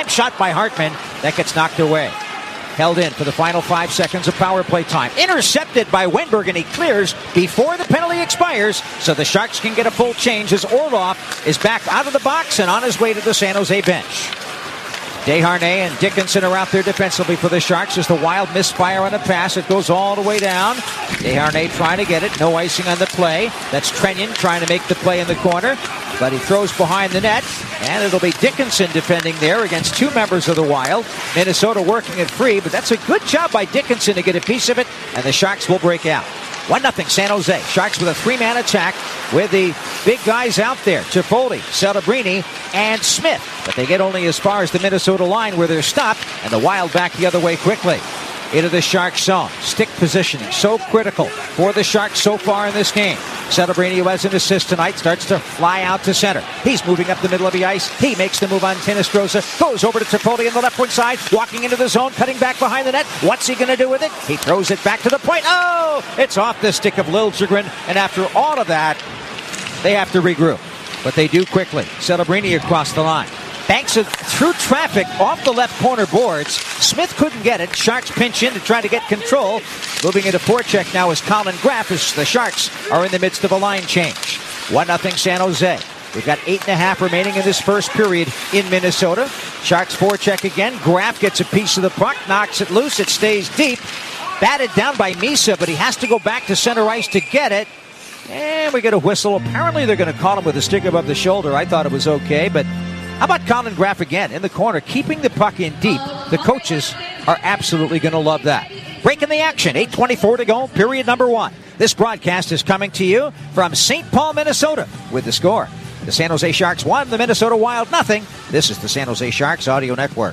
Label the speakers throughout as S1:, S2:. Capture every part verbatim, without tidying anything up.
S1: Time shot by Hartman. That gets knocked away. Held in for the final five seconds of power play time. Intercepted by Wenberg, and he clears before the penalty expires, so the Sharks can get a full change as Orlov is back out of the box and on his way to the San Jose bench. Desharnais and Dickinson are out there defensively for the Sharks as the Wild misfire on a pass. It goes all the way down. Desharnais trying to get it. No icing on the play. That's Trenyon trying to make the play in the corner, but he throws behind the net, and it'll be Dickinson defending there against two members of the Wild. Minnesota working it free, but that's a good job by Dickinson to get a piece of it, and the Sharks will break out. one nothing San Jose. Sharks with a three-man attack with the big guys out there. Toffoli, Celebrini, and Smith. But they get only as far as the Minnesota line where they're stopped, and the Wild back the other way quickly. Into the Sharks zone. Stick positioning, so critical for the Sharks so far in this game. Celebrini, who has an assist tonight, starts to fly out to center. He's moving up the middle of the ice. He makes the move on Sinistroza. Goes over to Toffoli on the left wing side. Walking into the zone, cutting back behind the net. What's he going to do with it? He throws it back to the point. Oh! It's off the stick of Liljegren. And after all of that, they have to regroup. But they do quickly. Celebrini across the line. Banks it through traffic off the left corner boards. Smith couldn't get it. Sharks pinch in to try to get control. Moving into forecheck now is Colin Graff as the Sharks are in the midst of a line change. one nothing San Jose. We've got eight and a half remaining in this first period in Minnesota. Sharks forecheck again. Graff gets a piece of the puck, knocks it loose. It stays deep. Batted down by Misa, but he has to go back to center ice to get it. And we get a whistle. Apparently they're going to call him with a stick above the shoulder. I thought it was okay, but how about Colin Graff again in the corner, keeping the puck in deep? The coaches are absolutely going to love that. Breaking the action, eight twenty-four to go, period number one. This broadcast is coming to you from Saint Paul, Minnesota, with the score. The San Jose Sharks one, the Minnesota Wild nothing. This is the San Jose Sharks Audio Network.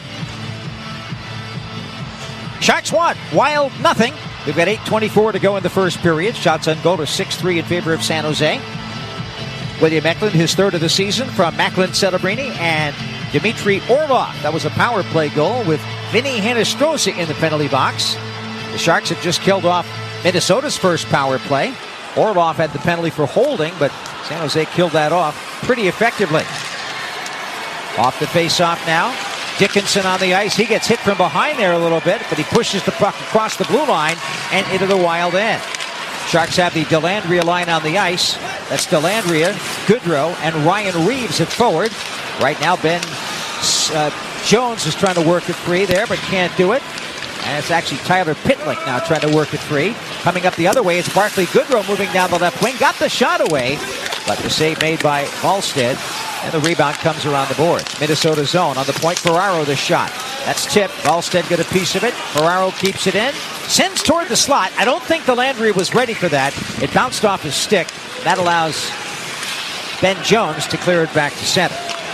S1: Sharks one, Wild nothing. We've got eight twenty-four to go in the first period. Shots on goal are six three in favor of San Jose. William Eklund, his third of the season from Macklin Celebrini and Dmitry Orlov. That was a power play goal with Vinny Hinostroza in the penalty box. The Sharks have just killed off Minnesota's first power play. Orlov had the penalty for holding, but San Jose killed that off pretty effectively. Off the face-off now. Dickinson on the ice. He gets hit from behind there a little bit, but he pushes the puck across the blue line and into the Wild end. Sharks have the Dellandrea line on the ice. That's Dellandrea, Goodrow, and Ryan Reeves at forward. Right now, Ben uh, Jones is trying to work it free there, but can't do it. And it's actually Tyler Pitlick now trying to work it free. Coming up the other way, it's Barclay Goodrow moving down the left wing. Got the shot away, but the save made by Wallstedt. And the rebound comes around the boards. Minnesota zone on the point. Ferraro the shot. That's tipped. Wallstedt got a piece of it. Ferraro keeps it in. Sends toward the slot. I don't think Dellandrea was ready for that. It bounced off his stick. That allows Ben Jones to clear it back to center.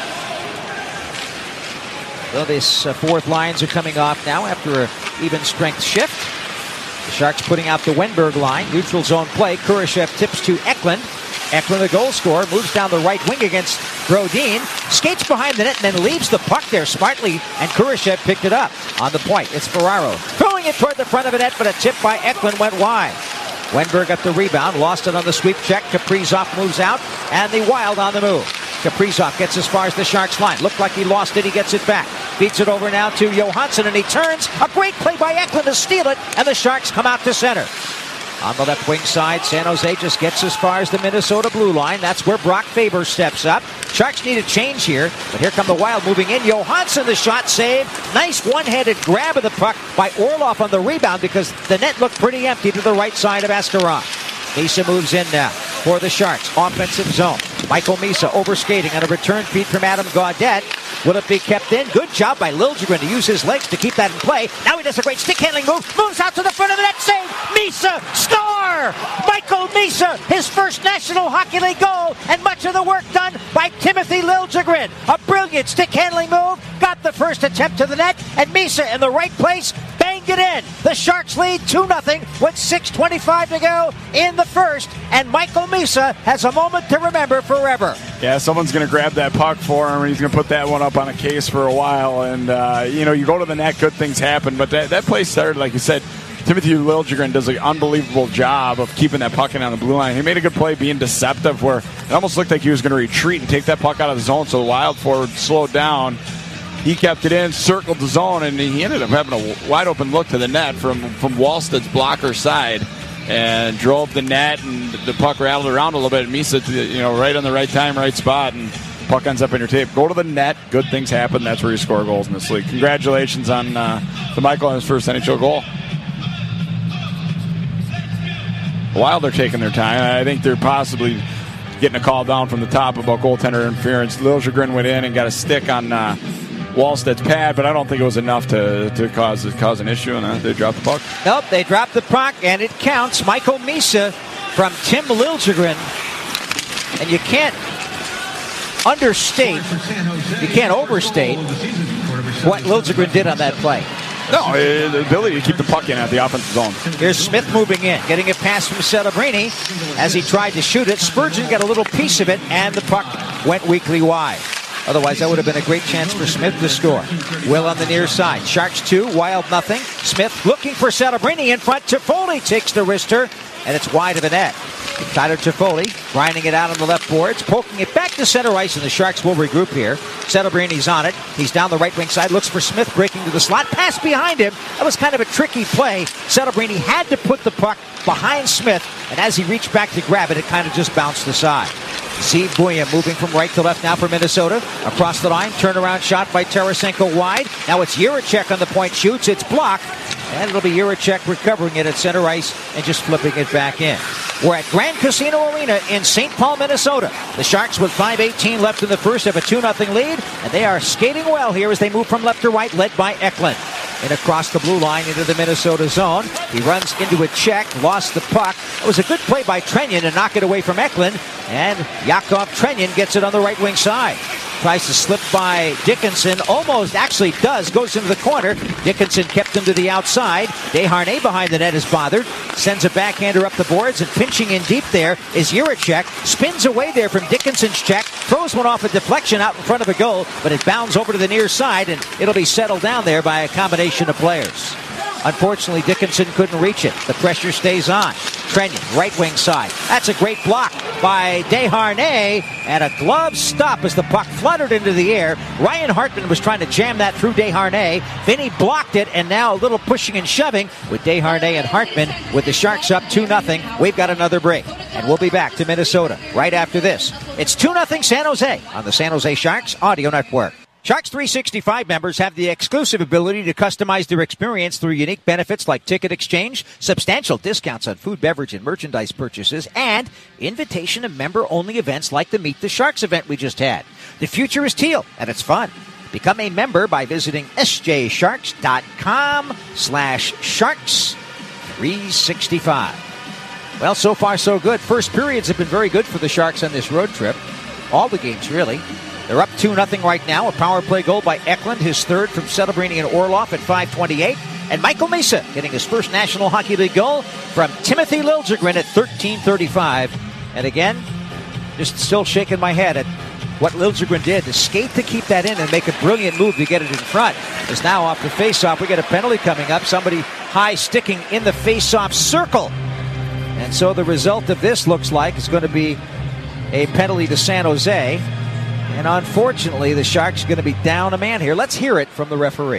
S1: Well, these uh, fourth lines are coming off now after an even strength shift. The Sharks putting out the Wenberg line. Neutral zone play. Kurashev tips to Eklund. Eklund, the goal scorer, moves down the right wing against Brodin, skates behind the net, and then leaves the puck there smartly, and Kurashev picked it up. On the point, it's Ferraro. Throwing it toward the front of the net, but a tip by Eklund went wide. Wenberg got the rebound, lost it on the sweep check. Kaprizov moves out, and the Wild on the move. Kaprizov gets as far as the Sharks line. Looked like he lost it, he gets it back. Beats it over now to Johansson, and he turns. A great play by Eklund to steal it, and the Sharks come out to center. On the left wing side, San Jose just gets as far as the Minnesota blue line. That's where Brock Faber steps up. Sharks need a change here, but here come the Wild moving in. Johansson, the shot save. Nice one-handed grab of the puck by Orlov on the rebound because the net looked pretty empty to the right side of Askarov. Misa moves in now for the Sharks. Offensive zone. Michael Misa overskating on a return feed from Adam Gaudette. Will it be kept in? Good job by Liljegren to use his legs to keep that in play. Now he does a great stick handling move. Moves out to the front of the net. Save. Misa. Star. Michael Misa. His first National Hockey League goal. And much of the work done by Timothy Liljegren. A brilliant stick handling move. Got the first attempt to the net. And Misa in the right place. Banged it in. The Sharks lead two nothing with six twenty-five to go in the first. And Michael Misa has a moment to remember forever.
S2: Yeah, someone's going to grab that puck for him, and he's going to put that one up on a case for a while. And, uh, you know, you go to the net, good things happen. But that, that play started, like you said, Timothy Liljegren does an unbelievable job of keeping that puck in on the blue line. He made a good play being deceptive where it almost looked like he was going to retreat and take that puck out of the zone so the Wild forward slowed down. he kept it in, circled the zone, and he ended up having a wide open look to the net from, from Wallsted's blocker side and drove the net, and the puck rattled around a little bit. And Misa, you know, right on the right time, right spot, and puck ends up in your tape. Go to the net, good things happen. That's where you score goals in this league. Congratulations on uh, to Michael on his first N H L goal. While they're taking their time, I think they're possibly getting a call down from the top about goaltender interference. Liljegren went in and got a stick on uh, Wallsted's pad, but I don't think it was enough to, to cause cause an issue, and uh, they dropped the puck.
S1: Nope, they dropped the puck, and it counts. Michael Misa from Tim Liljegren, and you can't understate, you can't overstate what Liljegren did on that play.
S2: No, uh, the ability to keep the puck in at the offensive zone.
S1: Here's Smith moving in, getting a pass from Celebrini as he tried to shoot it. Spurgeon got a little piece of it, and the puck went weakly wide. Otherwise, that would have been a great chance for Smith to score. Will on the near side. Sharks two, Wild nothing. Smith looking for Celebrini in front. Toffoli takes the wrister, and it's wide of the net. Tyler Toffoli grinding it out on the left boards, poking it back to center ice, and the Sharks will regroup here. Celebrini's on it. He's down the right wing side, looks for Smith, breaking to the slot. Pass behind him. That was kind of a tricky play. Celebrini had to put the puck behind Smith, and as he reached back to grab it, it kind of just bounced aside. Steve Buya moving from right to left now for Minnesota. Across the line, turnaround shot by Tarasenko wide. Now it's Jiricek on the point, shoots. It's blocked, and it'll be Jiricek recovering it at center ice and just flipping it back in. We're at Grand Casino Arena in Saint Paul, Minnesota. The Sharks with five eighteen left in the first have a two nothing lead, and they are skating well here as they move from left to right, led by Eklund. And across the blue line into the Minnesota zone. He runs into a check, lost the puck. It was a good play by Trenyon to knock it away from Eklund, and Yakov Trenyon gets it on the right wing side. Tries to slip by Dickinson, almost actually does, goes into the corner. Dickinson kept him to the outside. Desharnais behind the net is bothered, sends a backhander up the boards, and pinching in deep there is Jiricek. Spins away there from Dickinson's check, throws one off a deflection out in front of a goal, but it bounds over to the near side, and it'll be settled down there by a combination of players. Unfortunately, Dickinson couldn't reach it. The pressure stays on. Trenyon, right wing side. That's a great block by Desharnais, and a glove stop as the puck fluttered into the air. Ryan Hartman was trying to jam that through Desharnais. Vinny blocked it, and now a little pushing and shoving with Desharnais and Hartman with the Sharks up two nothing. We've got another break, and we'll be back to Minnesota right after this. It's two nothing San Jose on the San Jose Sharks Audio Network. Sharks three sixty-five members have the exclusive ability to customize their experience through unique benefits like ticket exchange, substantial discounts on food, beverage, and merchandise purchases, and invitation to member-only events like the Meet the Sharks event we just had. The future is teal, and it's fun. Become a member by visiting sjsharks.com slash sharks 365. Well, so far so good. First periods have been very good for the Sharks on this road trip. All the games, really. They're up two nothing right now. A power play goal by Eklund, his third from Celebrini and Orlov at five twenty-eight. And Michael Misa getting his first National Hockey League goal from Timothy Liljegren at thirteen thirty-five. And again, just still shaking my head at what Liljegren did to skate to keep that in and make a brilliant move to get it in front. Is now off the faceoff. We get a penalty coming up. Somebody high sticking in the faceoff circle. And so the result of this looks like it's going to be a penalty to San Jose. And unfortunately, the Sharks are going to be down a man here. Let's hear it from the referee.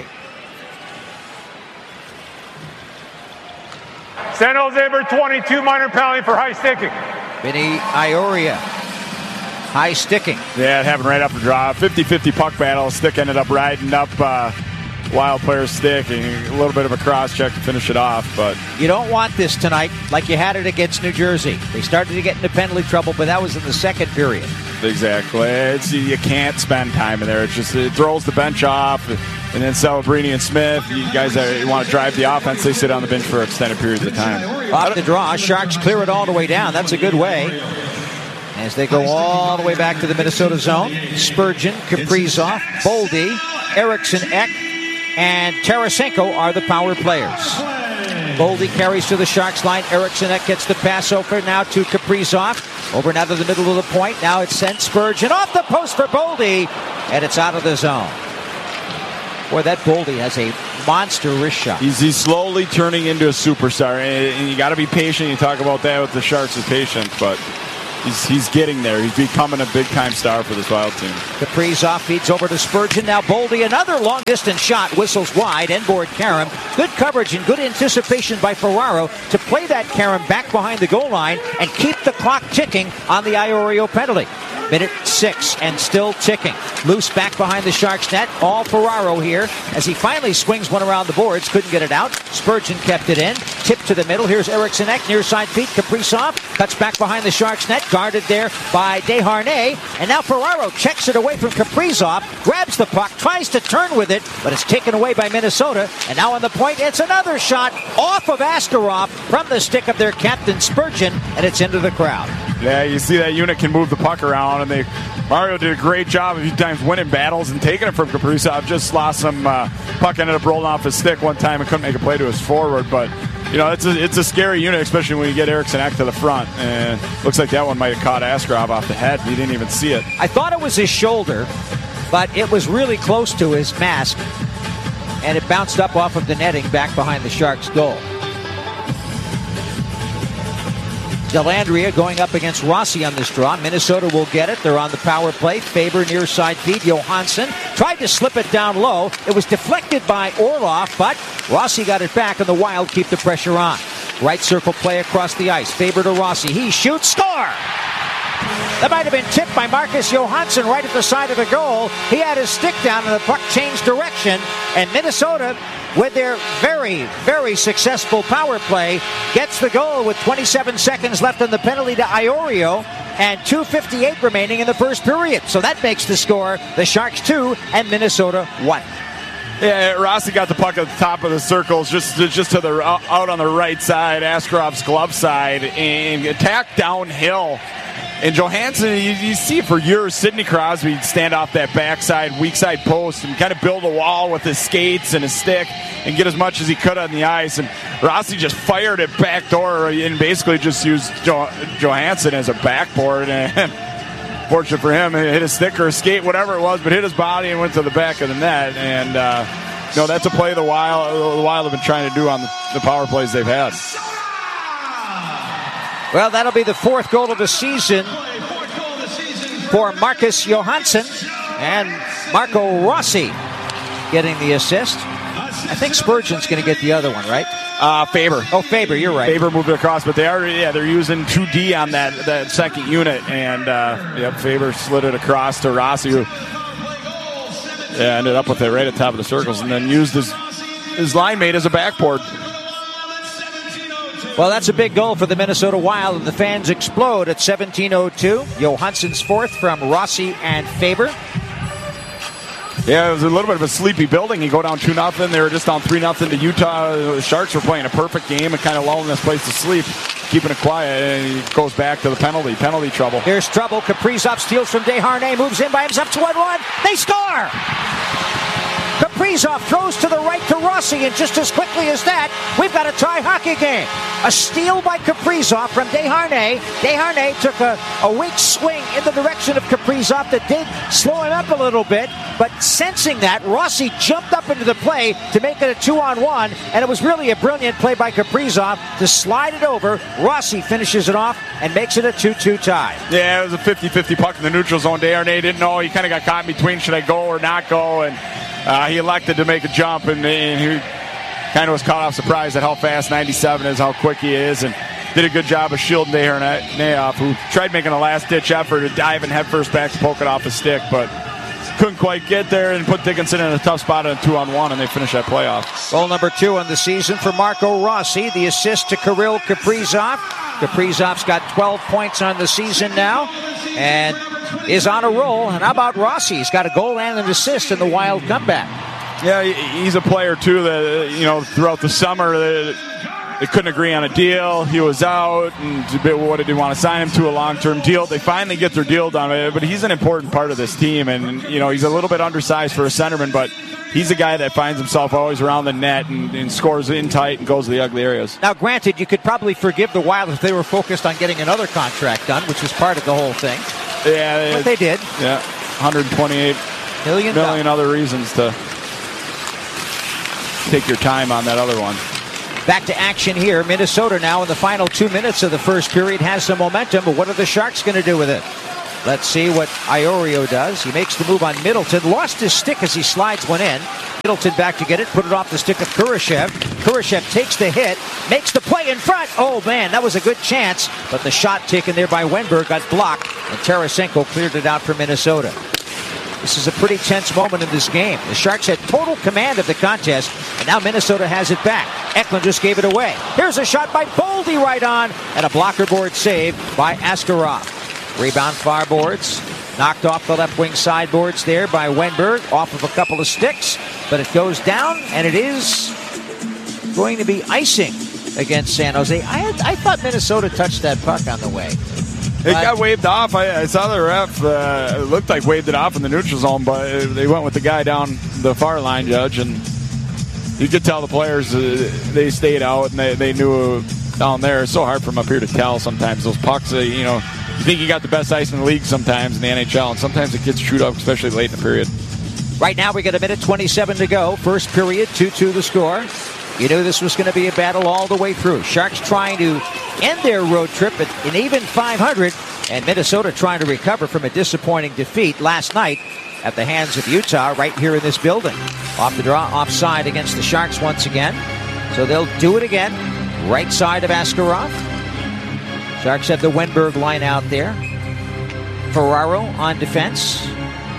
S3: San Jose number twenty-two, minor penalty for high sticking.
S1: Vinny Ioria, high sticking.
S2: Yeah, it happened right up the draw. fifty-fifty puck battle. Stick ended up riding up uh, Wild player's stick, and a little bit of a cross check to finish it off. But
S1: you don't want this tonight like you had it against New Jersey. They started to get into penalty trouble, but that was in the second period.
S2: Exactly. It's, you can't spend time in there. It just it throws the bench off, and then Celebrini and Smith, you guys are, you want to drive the offense, they sit on the bench for extended periods of time.
S1: Off the draw, Sharks clear it all the way down. That's a good way. As they go all the way back to the Minnesota zone, Spurgeon, Kaprizov, Boldy, Eriksson Ek, and Tarasenko are the power players. Boldy carries to the Sharks line. Eriksson Ek gets the pass over now to Kaprizov. Over now to the middle of the point. Now it's sent Spurgeon off the post for Boldy, and it's out of the zone. Boy, that Boldy has a monster wrist shot.
S2: He's, he's slowly turning into a superstar, and, and you got to be patient. You talk about that with the Sharks' is patience, but he's, he's getting there. He's becoming a big-time star for this Wild team.
S1: Kaprizov feeds over to Spurgeon. Now Boldy, another long-distance shot, whistles wide, inboard Karam. Good coverage and good anticipation by Ferraro to play that Karam back behind the goal line and keep the clock ticking on the Iorio penalty. Minute six and still ticking. Loose back behind the Sharks net. All Ferraro here as he finally swings one around the boards. Couldn't get it out. Spurgeon kept it in. Tip to the middle. Here's Eriksson Ek near side feet. Kaprizov cuts back behind the Sharks net. Guarded there by Desharnais. And now Ferraro checks it away from Kaprizov. Grabs the puck. Tries to turn with it. But it's taken away by Minnesota. And now on the point, it's another shot off of Askarov from the stick of their captain Spurgeon. And it's into the crowd.
S2: Yeah, you see that unit can move the puck around, and they Mario did a great job a few times winning battles and taking it from Kaprizov. Just lost some uh, puck, ended up rolling off his stick one time and couldn't make a play to his forward. But you know, it's a it's a scary unit, especially when you get Eriksson Ek to the front. And looks like that one might have caught Askarov off the head. He didn't even see it.
S1: I thought it was his shoulder, but it was really close to his mask, and it bounced up off of the netting back behind the Sharks' goal. Dellandrea going up against Rossi on this draw. Minnesota will get it. They're on the power play. Faber near side feed. Johansson tried to slip it down low. It was deflected by Orlov, but Rossi got it back, and the Wild keep the pressure on. Right circle play across the ice. Faber to Rossi. He shoots. Score! That might have been tipped by Marcus Johansson right at the side of the goal. He had his stick down, and the puck changed direction. And Minnesota, with their very, very successful power play, gets the goal with twenty-seven seconds left on the penalty to Iorio and two fifty-eight remaining in the first period. So that makes the score the Sharks two and Minnesota one.
S2: Yeah, Rossi got the puck at the top of the circles, just just to the out on the right side, Askarov's glove side, and attacked downhill. And Johansson, you, you see for years, Sidney Crosby would stand off that backside, weak side post and kind of build a wall with his skates and his stick and get as much as he could on the ice. And Rossi just fired it backdoor and basically just used jo- Johansson as a backboard. And fortunate for him, it hit his stick or his skate, whatever it was, but hit his body and went to the back of the net. And, uh, you know, that's a play the Wild, the Wild have been trying to do on the, the power plays they've had.
S1: Well, that'll be the fourth goal of the season for Marcus Johansson, and Marco Rossi getting the assist. I think Spurgeon's going to get the other one, right?
S2: Uh, Faber.
S1: Oh, Faber, you're right.
S2: Faber moved it across, but they are, yeah, they're using two D on that, that second unit, and uh, yep, Faber slid it across to Rossi, who yeah, ended up with it right at the top of the circles, and then used his his line mate as a backboard.
S1: Well, that's a big goal for the Minnesota Wild, and the fans explode at seventeen oh two. Johansson's fourth from Rossi and Faber.
S2: Yeah, it was a little bit of a sleepy building. You go down two nothing. They were just down three nothing to Utah. The Sharks were playing a perfect game and kind of lulling this place to sleep, keeping it quiet, and he goes back to the penalty. Penalty trouble.
S1: Here's trouble. Kaprizov steals from Desharnais, moves in by himself to one one. They score! Kaprizov throws to the right to Rossi, and just as quickly as that, we've got a tie hockey game. A steal by Kaprizov from Desharnais. Desharnais took a, a weak swing in the direction of Kaprizov that did slow him up a little bit, but sensing that, Rossi jumped up into the play to make it a two-on-one, and it was really a brilliant play by Kaprizov to slide it over. Rossi finishes it off and makes it a two two tie.
S2: Yeah, it was a fifty-fifty puck in the neutral zone. Desharnais didn't know. He kind of got caught in between, should I go or not go, and Uh, he elected to make a jump, and, and he kind of was caught off surprise at how fast ninety-seven is, how quick he is, and did a good job of shielding Desharnais off, who tried making a last-ditch effort to dive and headfirst back to poke it off his stick, but couldn't quite get there and put Dickinson in a tough spot on a two-on-one, and they finish that playoff.
S1: Goal number two on the season for Marco Rossi. The assist to Kirill Kaprizov. Kaprizov's got twelve points on the season now, and is on a roll. And how about Rossi? He's got a goal and an assist in the Wild comeback.
S2: Yeah, he's a player, too, that, you know, throughout the summer, they couldn't agree on a deal. He was out, and what did they want to sign him to? A long-term deal. They finally get their deal done, but he's an important part of this team, and, you know, he's a little bit undersized for a centerman, but he's a guy that finds himself always around the net and, and scores in tight and goes to the ugly areas.
S1: Now, granted, you could probably forgive the Wild if they were focused on getting another contract done, which was part of the whole thing.
S2: Yeah,
S1: but they did.
S2: Yeah, one hundred twenty-eight
S1: million,
S2: million other reasons to take your time on that other one.
S1: Back to action here. Minnesota now in the final two minutes of the first period has some momentum, but what are the Sharks going to do with it? Let's see what Iorio does. He makes the move on Middleton. Lost his stick as he slides one in. Middleton back to get it. Put it off the stick of Kurashev. Kurashev takes the hit. Makes the play in front. Oh, man, that was a good chance. But the shot taken there by Wenberg got blocked. And Tarasenko cleared it out for Minnesota. This is a pretty tense moment in this game. The Sharks had total command of the contest. And now Minnesota has it back. Eklund just gave it away. Here's a shot by Boldy right on. And a blocker board save by Askarov. Rebound far boards. Knocked off the left wing sideboards there by Wenberg. Off of a couple of sticks. But it goes down, and it is going to be icing against San Jose. I had, I thought Minnesota touched that puck on the way.
S2: It got waved off. I, I saw the ref. Uh, it looked like waved it off in the neutral zone, but they went with the guy down the far line, Judge, and you could tell the players uh, they stayed out, and they, they knew down there. It's so hard from up here to tell sometimes. Those pucks, uh, you know, you think you got the best ice in the league sometimes in the N H L, and sometimes it gets chewed up, especially late in the period.
S1: Right now we got a minute twenty-seven to go. First period, two two the score. You knew this was going to be a battle all the way through. Sharks trying to end their road trip at an even five hundred, and Minnesota trying to recover from a disappointing defeat last night at the hands of Utah right here in this building. Off the draw, offside against the Sharks once again. So they'll do it again. Right side of Askarov. Sharks have the Wenberg line out there. Ferraro on defense.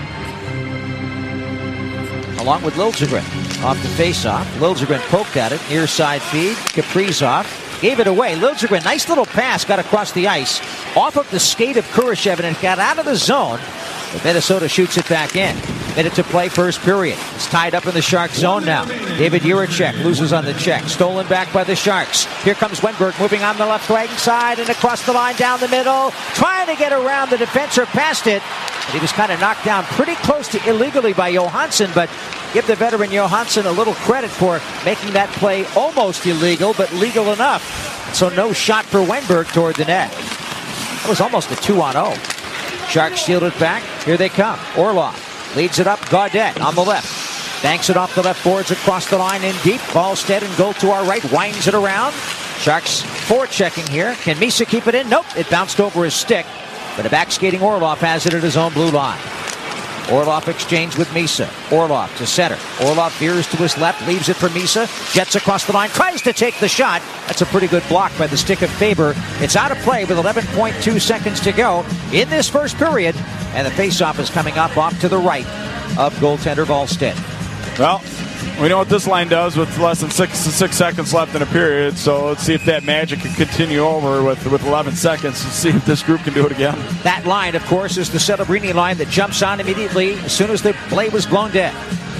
S1: Along with Liljegren off the faceoff. Liljegren poked at it. Near side feed. Kaprizov gave it away. Liljegren, nice little pass, got across the ice. Off of the skate of Kurashev, and it got out of the zone. But Minnesota shoots it back in. Minute to play first period. It's tied up in the Sharks zone now. David Jiricek loses on the check. Stolen back by the Sharks. Here comes Wenberg moving on the left wing side and across the line down the middle. Trying to get around the defenseman past it. And he was kind of knocked down pretty close to illegally by Johansson, but give the veteran Johansson a little credit for making that play almost illegal, but legal enough. So no shot for Wenberg toward the net. That was almost a two on oh. Sharks shield it back. Here they come. Orlov leads it up. Gaudette on the left. Banks it off the left boards across the line in deep. Wallstedt and goal to our right. Winds it around. Sharks forechecking here. Can Misa keep it in? Nope. It bounced over his stick. But a back-skating Orlov has it at his own blue line. Orlov exchange with Misa. Orlov to center. Orlov veers to his left, leaves it for Misa. Jets across the line, tries to take the shot. That's a pretty good block by the stick of Faber. It's out of play with eleven point two seconds to go in this first period. And the faceoff is coming up off to the right of goaltender Wallstedt.
S2: Well, we know what this line does with less than six six seconds left in a period, so let's see if that magic can continue over with, with eleven seconds and see if this group can do it again.
S1: That line, of course, is the Celebrini line that jumps on immediately as soon as the play was blown dead.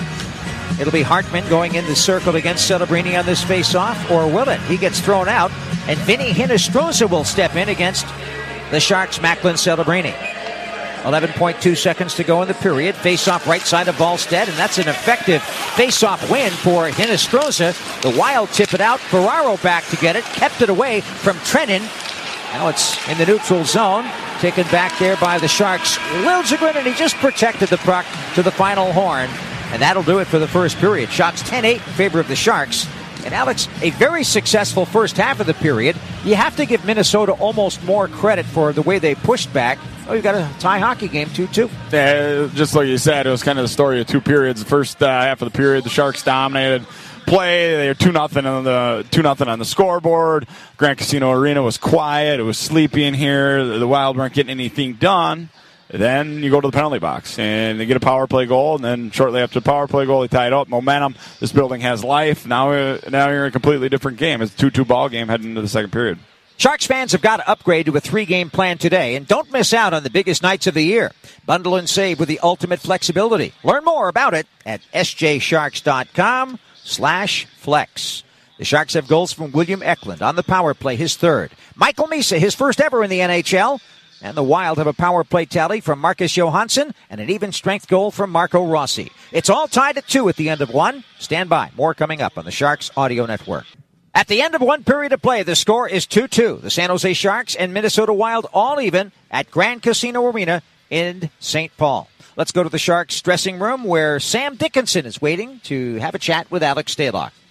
S1: It'll be Hartman going in the circle against Celebrini on this face-off, or will it? He gets thrown out, and Vinny Hinostroza will step in against the Sharks' Macklin Celebrini. eleven point two seconds to go in the period. Face-off right side of Wallstedt, and that's an effective face-off win for Hinostroza. The Wild tip it out. Ferraro back to get it. Kept it away from Trennan. Now it's in the neutral zone. Taken back there by the Sharks. Liljegren, and he just protected the puck to the final horn. And that'll do it for the first period. Shots ten eight in favor of the Sharks. And Alex, a very successful first half of the period. You have to give Minnesota almost more credit for the way they pushed back. Oh, you've got a tie hockey game, two two.
S2: Yeah, just like you said, it was kind of the story of two periods. The first uh, half of the period, the Sharks dominated play. They were two nothing on the two nothing on the scoreboard. Grand Casino Arena was quiet. It was sleepy in here. The Wild weren't getting anything done. Then you go to the penalty box, and they get a power play goal, and then shortly after the power play goal, they tie it up. Momentum. This building has life. Now, uh, now you're in a completely different game. It's a two two ball game heading into the second period.
S1: Sharks fans have got to upgrade to a three-game plan today, and don't miss out on the biggest nights of the year. Bundle and save with the ultimate flexibility. Learn more about it at sjsharks.com slash flex. The Sharks have goals from William Eklund on the power play, his third. Michael Misa, his first ever in the N H L. And the Wild have a power play tally from Marcus Johansson and an even strength goal from Marco Rossi. It's all tied at two at the end of one. Stand by. More coming up on the Sharks Audio Network. At the end of one period of play, the score is two two. The San Jose Sharks and Minnesota Wild all even at Grand Casino Arena in Saint Paul. Let's go to the Sharks dressing room where Sam Dickinson is waiting to have a chat with Alex Stalock.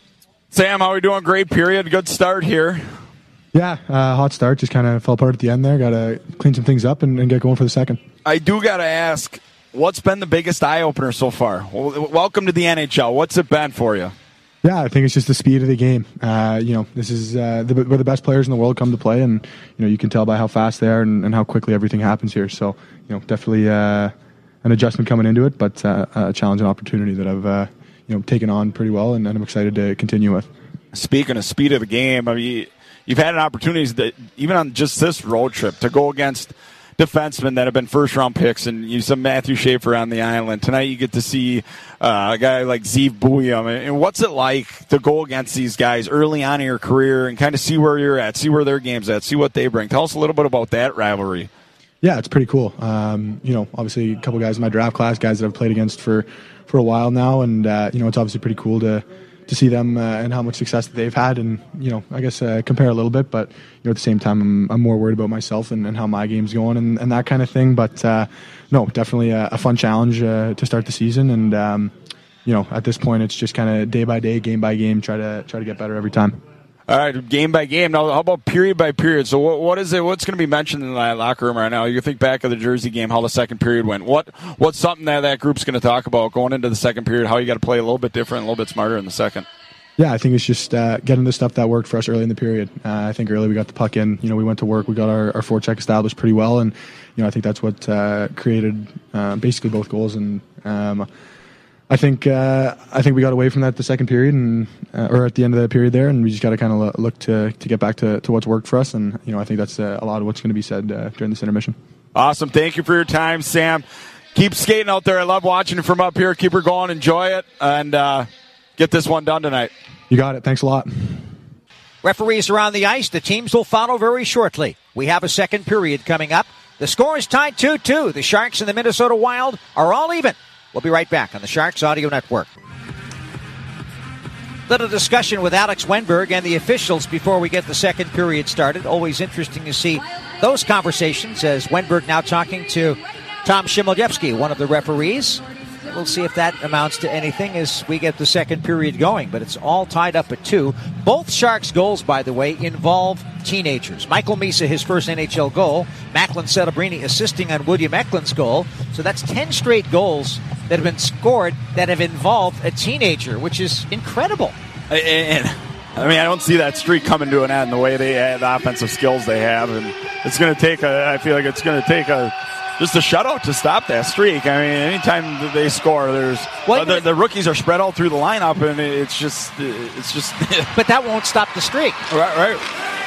S2: Sam, how are we doing? Great period. Good start here.
S4: Yeah, uh, hot start. Just kind of fell apart at the end there. Got to clean some things up and, and get going for the second.
S2: I do got to ask, what's been the biggest eye-opener so far? Well, welcome to the N H L. What's it been for you?
S4: Yeah, I think it's just the speed of the game. Uh, you know, this is uh, the, where the best players in the world come to play, and you know you can tell by how fast they are and, and how quickly everything happens here. So, you know, definitely uh, an adjustment coming into it, but uh, a challenge and opportunity that I've uh, you know taken on pretty well, and, and I'm excited to continue with.
S2: Speaking of speed of the game, I mean, you've had an opportunity that even on just this road trip to go against defensemen that have been first-round picks, and you saw Matthew Schaefer on the island. Tonight you get to see uh, a guy like Zeev Buium. And what's it like to go against these guys early on in your career and kind of see where you're at, see where their game's at, see what they bring? Tell us a little bit about that rivalry.
S4: Yeah, it's pretty cool. Um, you know, obviously a couple guys in my draft class, guys that I've played against for, for a while now, and uh, you know, it's obviously pretty cool to to see them uh, and how much success that they've had, and you know, I guess uh, compare a little bit, but you know, at the same time, I'm, I'm more worried about myself and, and how my game's going and, and that kind of thing. But uh, no, definitely a, a fun challenge uh, to start the season, and um, you know, at this point, it's just kind of day by day, game by game, try to try to get better every time.
S2: All right, game by game. Now, how about period by period? So, what, what is it? What's going to be mentioned in the locker room right now? You think back of the Jersey game, how the second period went. What what's something that that group's going to talk about going into the second period? How you got to play a little bit different, a little bit smarter in the second.
S4: Yeah, I think it's just uh, getting the stuff that worked for us early in the period. Uh, I think early we got the puck in. You know, we went to work. We got our, our forecheck established pretty well, and you know, I think that's what uh, created uh, basically both goals. And um, I think uh, I think we got away from that the second period, and uh, or at the end of the period there, and we just got to kind of look to to get back to, to what's worked for us. And you know, I think that's uh, a lot of what's going to be said uh, during this intermission.
S2: Awesome. Thank you for your time, Sam. Keep skating out there. I love watching it from up here. Keep her going. Enjoy it, and uh, get this one done tonight.
S4: You got it. Thanks a lot.
S1: Referees are on the ice. The teams will follow very shortly. We have a second period coming up. The score is tied two two. The Sharks and the Minnesota Wild are all even. We'll be right back on the Sharks Audio Network. Little discussion with Alex Wennberg and the officials before we get the second period started. Always interesting to see those conversations as Wennberg now talking to Tom Shimoljevsky, one of the referees. We'll see if that amounts to anything as we get the second period going, but it's all tied up at two. Both Sharks' goals, by the way, involve teenagers. Michael Misa, his first N H L goal. Macklin Celebrini assisting on William Eklund's goal. So that's ten straight goals that have been scored that have involved a teenager, which is incredible.
S2: And, I mean, I don't see that streak coming to an end the way they have, the offensive skills they have, and it's going to take a. I feel like it's going to take a. Just a shutout to stop that streak. I mean, anytime they score, there's uh, the, the rookies are spread out through the lineup, and it's just, it's just.
S1: But that won't stop the streak.
S2: Right, right.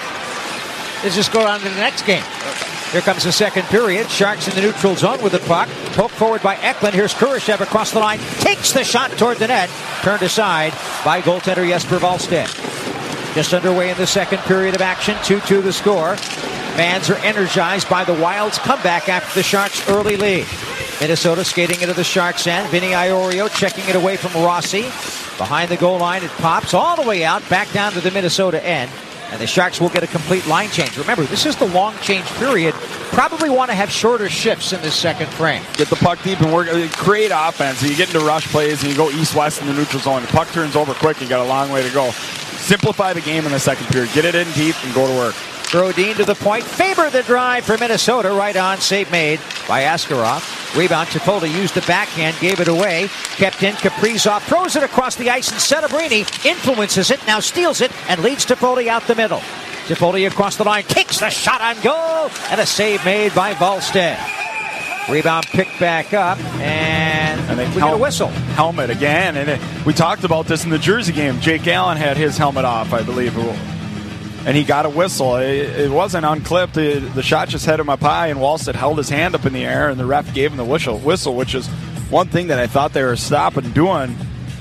S1: Let's just go on to the next game. Here comes the second period. Sharks in the neutral zone with the puck. Poked forward by Eklund. Here's Kurashev across the line. Takes the shot toward the net. Turned aside by goaltender Jesper Wallstedt. Just underway in the second period of action. two two the score. Fans are energized by the Wild's comeback after the Sharks' early lead. Minnesota skating into the Sharks' end. Vinny Iorio checking it away from Rossi. Behind the goal line, it pops all the way out, back down to the Minnesota end. And the Sharks will get a complete line change. Remember, this is the long change period. Probably want to have shorter shifts in this second frame.
S2: Get the puck deep and work, create offense. You get into rush plays and you go east-west in the neutral zone. The puck turns over quick. You got a long way to go. Simplify the game in the second period. Get it in deep and go to work.
S1: Brodin to the point. Favor the drive for Minnesota. Right on. Save made by Askarov. Rebound. Toffoli used the backhand. Gave it away. Kept in. Kaprizov throws it across the ice. And Celebrini influences it. Now steals it. And leads Toffoli out the middle. Toffoli across the line. Takes the shot on goal. And a save made by Wallstedt. Rebound picked back up. And, and we hel- get a whistle.
S2: Helmet again. And it, we talked about this in the Jersey game. Jake Allen had his helmet off, I believe. And he got a whistle. It, it wasn't unclipped. The, the shot just hit him up high, and Wallstedt held his hand up in the air, and the ref gave him the whistle, whistle, which is one thing that I thought they were stopping doing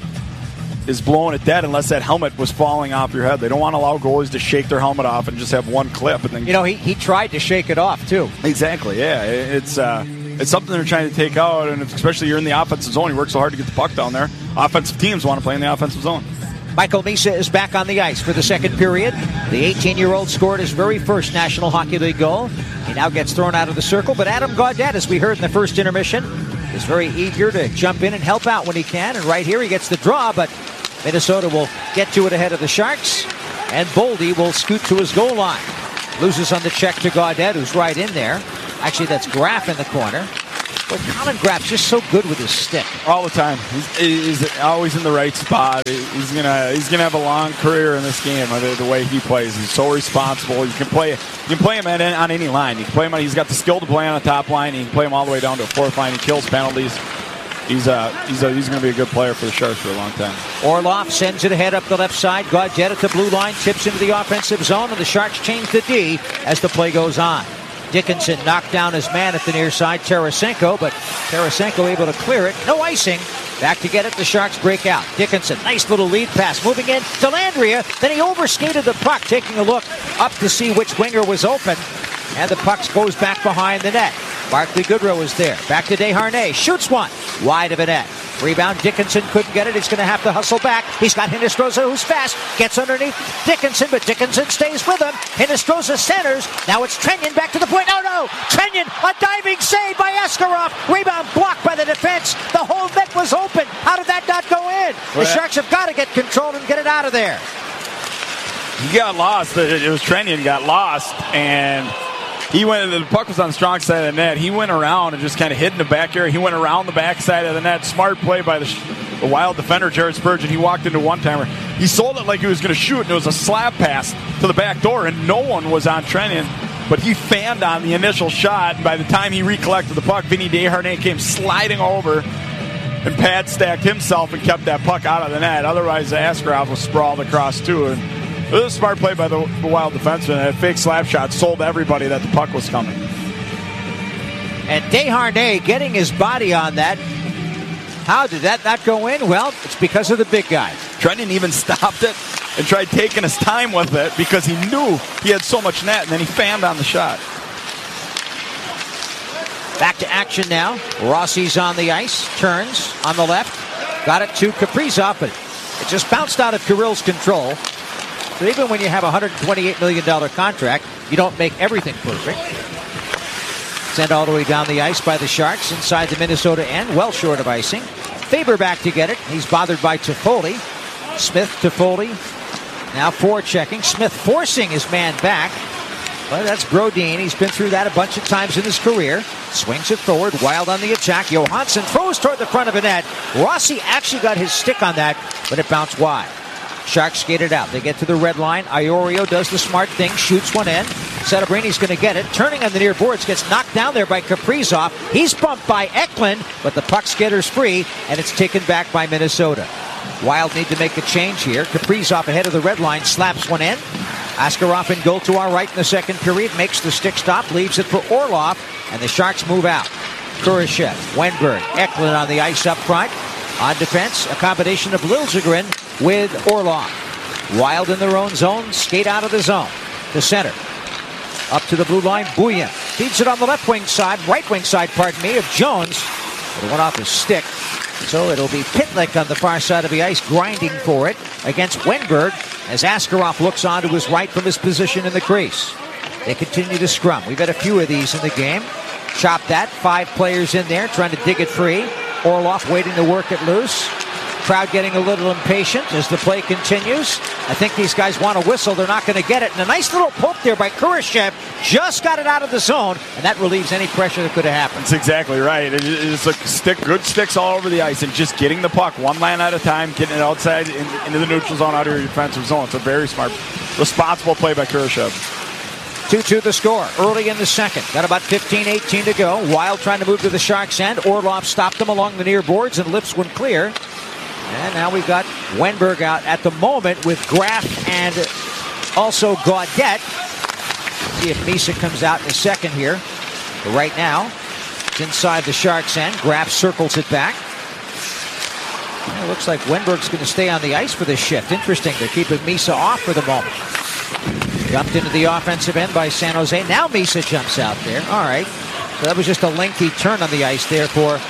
S2: is blowing it dead unless that helmet was falling off your head. They don't want to allow goalies to shake their helmet off and just have one clip. And then
S1: You know, he, he tried to shake it off, too.
S2: Exactly, yeah. It, it's uh, it's something they're trying to take out, and especially you're in the offensive zone. You work so hard to get the puck down there. Offensive teams want to play in the offensive zone.
S1: Michael Misa is back on the ice for the second period. The eighteen-year-old scored his very first National Hockey League goal. He now gets thrown out of the circle, but Adam Gaudette, as we heard in the first intermission, is very eager to jump in and help out when he can. And right here he gets the draw, but Minnesota will get to it ahead of the Sharks, and Boldy will scoot to his goal line. Loses on the check to Gaudette, who's right in there. Actually, that's Graf in the corner. But Colin Graf's just so good with his stick.
S2: All the time. He's, he's always in the right spot. He's gonna he's gonna have a long career in this game. The, the way he plays, he's so responsible. You can play you can play him at, on any line. You can play him. On, he's got the skill to play on the top line. You can play him all the way down to a fourth line. He kills penalties. He's uh he's uh, he's going to be a good player for the Sharks for a long time.
S1: Orlov sends it ahead up the left side. Gaudette at the blue line, tips into the offensive zone, and the Sharks change the D as the play goes on. Dickinson knocked down his man at the near side, Tarasenko, but Tarasenko able to clear it. No icing. Back to get it. The Sharks break out. Dickinson, nice little lead pass. Moving in to Landria. Then he overskated the puck, taking a look up to see which winger was open. And the puck goes back behind the net. Barclay Goodrow is there. Back to Desharnais. Shoots one. Wide of the net. Rebound. Dickinson couldn't get it. He's going to have to hustle back. He's got Hinostroza, who's fast. Gets underneath Dickinson, but Dickinson stays with him. Hinostroza centers. Now it's Trenyon back to the point. Oh, no! Trenyon, a diving save by Askarov. Rebound blocked by the defense. The whole net was open. How did that not go in? The Sharks have got to get control and get it out of there.
S2: He got lost. It was Trenyon got lost, and he went. The puck was on the strong side of the net. He went around and just kind of hid in the back area. He went around the back side of the net. Smart play by the, the Wild defender, Jared Spurgeon. He walked into one-timer. He sold it like he was going to shoot, and it was a slap pass to the back door, and no one was on Trenyon. But he fanned on the initial shot, and by the time he recollected the puck, Vinny Desharnais came sliding over and pad stacked himself and kept that puck out of the net. Otherwise, Askarov was sprawled across, too. And it was a smart play by the, the Wild defenseman. That fake slap shot sold everybody that the puck was coming.
S1: And Desharnais getting his body on that. How did that not go in? Well, it's because of the big guy.
S2: Trenton even stopped it and tried taking his time with it because he knew he had so much net, and then he fanned on the shot.
S1: Back to action now. Rossi's on the ice. Turns on the left. Got it to Kaprizov, but it just bounced out of Kirill's control. So even when you have a one hundred twenty-eight million dollars contract, you don't make everything perfect. Sent all the way down the ice by the Sharks inside the Minnesota end, well short of icing. Faber back to get it. He's bothered by Toffoli. Smith, Toffoli. Now forechecking. Smith forcing his man back. Well, that's Brodin. He's been through that a bunch of times in his career. Swings it forward. Wild on the attack. Johansson throws toward the front of the net. Rossi actually got his stick on that, but it bounced wide. Sharks skated out. They get to the red line. Iorio does the smart thing. Shoots one in. Settebrini going to get it. Turning on the near boards. Gets knocked down there by Kaprizov. He's bumped by Eklund, but the puck skitters free, and it's taken back by Minnesota. Wild need to make a change here. Kaprizov ahead of the red line. Slaps one in. Askarov in goal to our right in the second period. Makes the stick stop. Leaves it for Orlov, and the Sharks move out. Kurashev, Wenberg, Eklund on the ice up front. On defense, a combination of Liljegren with Orlov. Wild in their own zone, skate out of the zone. To center. Up to the blue line, Bouillon. Feeds it on the left wing side, right wing side, pardon me, of Jones. It went off his stick. So it'll be Pitlick on the far side of the ice, grinding for it against Wenberg as Askarov looks on to his right from his position in the crease. They continue to scrum. We've had a few of these in the game. Chop that. Five players in there trying to dig it free. Orlov waiting to work it loose. Crowd getting a little impatient as the play continues. I think these guys want to whistle. They're not going to get it. And a nice little poke there by Kurashev. Just got it out of the zone, and that relieves any pressure that could have happened.
S2: That's exactly right. It's like stick, good sticks all over the ice and just getting the puck one line at a time, getting it outside in, into the neutral zone, out of your defensive zone. It's a very smart, responsible play by Kurashev.
S1: two two the score early in the second. Got about fifteen eighteen to go. Wild trying to move to the Sharks' end. Orlov stopped them along the near boards and lifts one clear. And now we've got Wenberg out at the moment with Graf and also Gaudette. See if Misa comes out in a second here. But right now, it's inside the Sharks' end. Graf circles it back. And it looks like Wenberg's going to stay on the ice for this shift. Interesting. They're keeping Misa off for the moment. Jumped into the offensive end by San Jose. Now Misa jumps out there. All right. So that was just a lengthy turn on the ice there for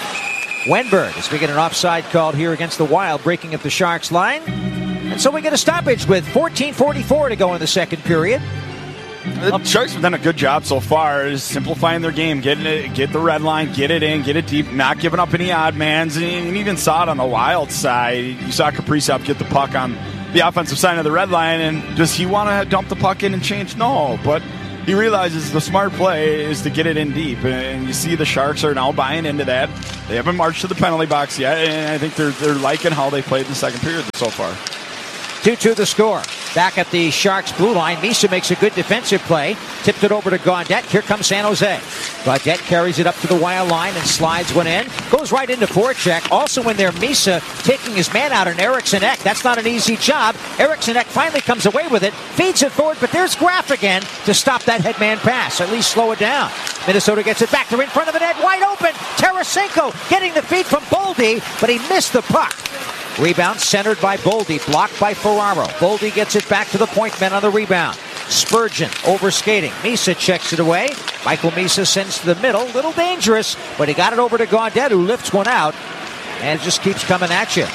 S1: Wenberg as we get an offside called here against the Wild, breaking up the Sharks line. And so we get a stoppage with fourteen forty-four to go in the second period.
S2: The Sharks have done a good job so far, is simplifying their game, getting it, get the red line, get it in, get it deep, not giving up any odd mans, and you even saw it on the Wild side. You saw Kaprizov get the puck on the offensive side of the red line, and does he want to dump the puck in and change? No, but he realizes the smart play is to get it in deep, and you see the Sharks are now buying into that. They haven't marched to the penalty box yet, and I think they're they're liking how they played in the second period so far.
S1: two two the score. Back at the Sharks blue line, Misa makes a good defensive play. Tipped it over to Gaudette. Here comes San Jose. Gaudette carries it up to the Wild line and slides one in. Goes right into forecheck. Also in there, Misa taking his man out on Eriksson Ek. That's not an easy job. Eriksson Ek finally comes away with it. Feeds it forward, but there's Graf again to stop that headman pass. At least slow it down. Minnesota gets it back. They're in front of the net. Wide open. Tarasenko getting the feed from Boldy, but he missed the puck. Rebound centered by Boldy, blocked by Ferraro. Boldy gets it back to the point men on the rebound. Spurgeon over skating. Misa checks it away. Michael Misa sends to the middle. Little dangerous, but he got it over to Gaudette, who lifts one out, and it just keeps coming at you.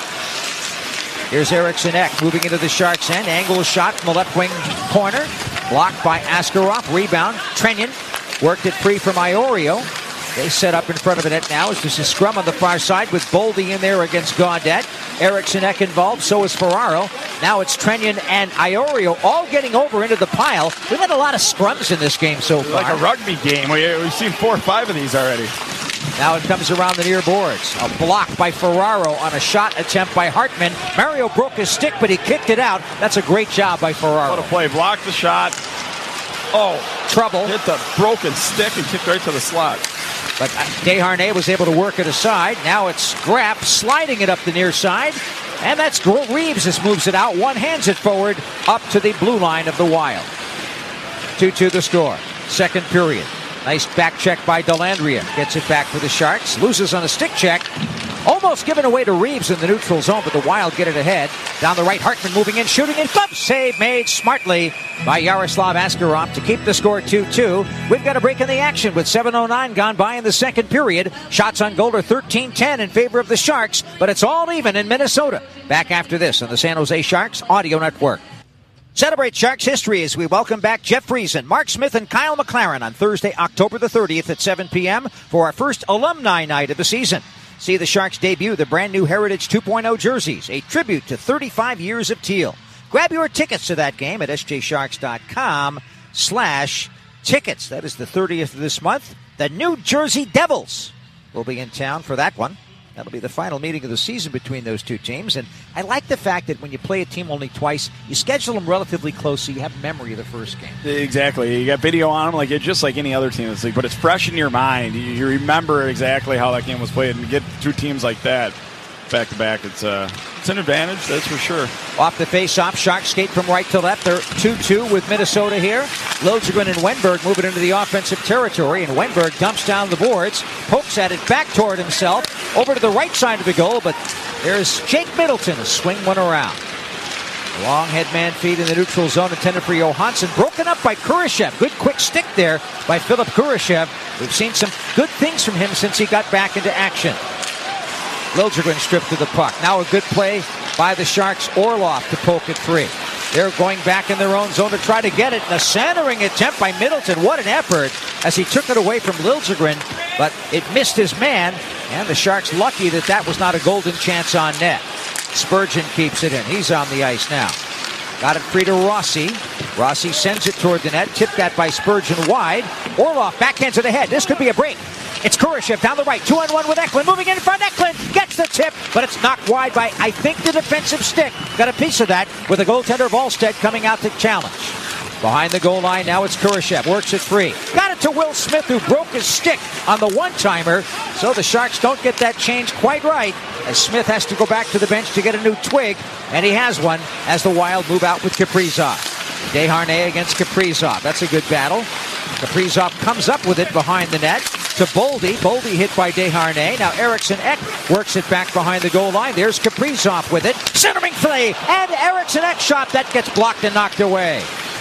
S1: Here's Eriksson Ek moving into the Sharks' end. Angle shot from the left wing corner. Blocked by Askarov. Rebound. Trenyon worked it free from Iorio. They set up in front of the net now. It's just a scrum on the far side with Boldy in there against Gaudette. Eriksson Ek involved, so is Ferraro. Now it's Trenyon and Iorio all getting over into the pile. We've had a lot of scrums in this game so far.
S2: Like a rugby game. We, we've seen four or five of these already.
S1: Now it comes around the near boards. A block by Ferraro on a shot attempt by Hartman. Mario broke his stick, but he kicked it out. That's a great job by Ferraro.
S2: What a play. Blocked the shot. Oh,
S1: trouble.
S2: Hit the broken stick and kicked right to the slot.
S1: But Desharnais was able to work it aside. Now it's Graf sliding it up the near side. And that's Reeves just moves it out. One hands it forward up to the blue line of the Wild. two two the score. Second period. Nice back check by Dellandrea. Gets it back for the Sharks. Loses on a stick check. Almost given away to Reeves in the neutral zone, but the Wild get it ahead. Down the right, Hartman moving in, shooting in. Glove save made smartly by Yaroslav Askarov to keep the score two two. We've got a break in the action with seven oh nine gone by in the second period. Shots on goal are thirteen ten in favor of the Sharks, but it's all even in Minnesota. Back after this on the San Jose Sharks Audio Network. Celebrate Sharks history as we welcome back Jeff Friesen, Mark Smith, and Kyle McLaren on Thursday, October the thirtieth at seven p.m. for our first alumni night of the season. See the Sharks debut the brand new Heritage two point oh jerseys, a tribute to thirty-five years of teal. Grab your tickets to that game at sjsharks.com slash tickets. That is the thirtieth of this month. The New Jersey Devils will be in town for that one. That'll be the final meeting of the season between those two teams. And I like the fact that when you play a team only twice, you schedule them relatively close so you have memory of the first game.
S2: Exactly. You got video on them, like it's just like any other team in this league, but it's fresh in your mind. You, you remember exactly how that game was played, and you get two teams like that back to back. It's uh, it's an advantage, that's for sure.
S1: Off the face-off, Sharks skate from right to left. They're two two with Minnesota here. Liljegren and Wenberg moving into the offensive territory, and Wenberg dumps down the boards, pokes at it back toward himself, over to the right side of the goal, but there's Jake Middleton to swing one around. Long headman feed in the neutral zone intended for Johansson, broken up by Kurashev. Good quick stick there by Philip Kurashev. We've seen some good things from him since he got back into action. Liljegren stripped to the puck. Now a good play by the Sharks. Orlov to poke it free. They're going back in their own zone to try to get it. And a centering attempt by Middleton. What an effort as he took it away from Liljegren, but it missed his man. And the Sharks lucky that that was not a golden chance on net. Spurgeon keeps it in. He's on the ice now. Got it free to Rossi. Rossi sends it toward the net. Tipped that by Spurgeon wide. Orlov backhands it ahead. This could be a break. It's Kurashev down the right, two on one with Eklund, moving in front. Eklund gets the tip, but it's knocked wide by, I think, the defensive stick. Got a piece of that with the goaltender Volstead coming out to challenge. Behind the goal line, now it's Kurashev, works it free. Got it to Will Smith, who broke his stick on the one-timer, so the Sharks don't get that change quite right, as Smith has to go back to the bench to get a new twig, and he has one as the Wild move out with Kaprizov. Desharnais against Kaprizov. That's a good battle. Kaprizov comes up with it behind the net to Boldy. Boldy hit by Desharnais. Now Eriksson Ek works it back behind the goal line. There's Kaprizov with it. Centering play. And Eriksson Ek shot. That gets blocked and knocked away.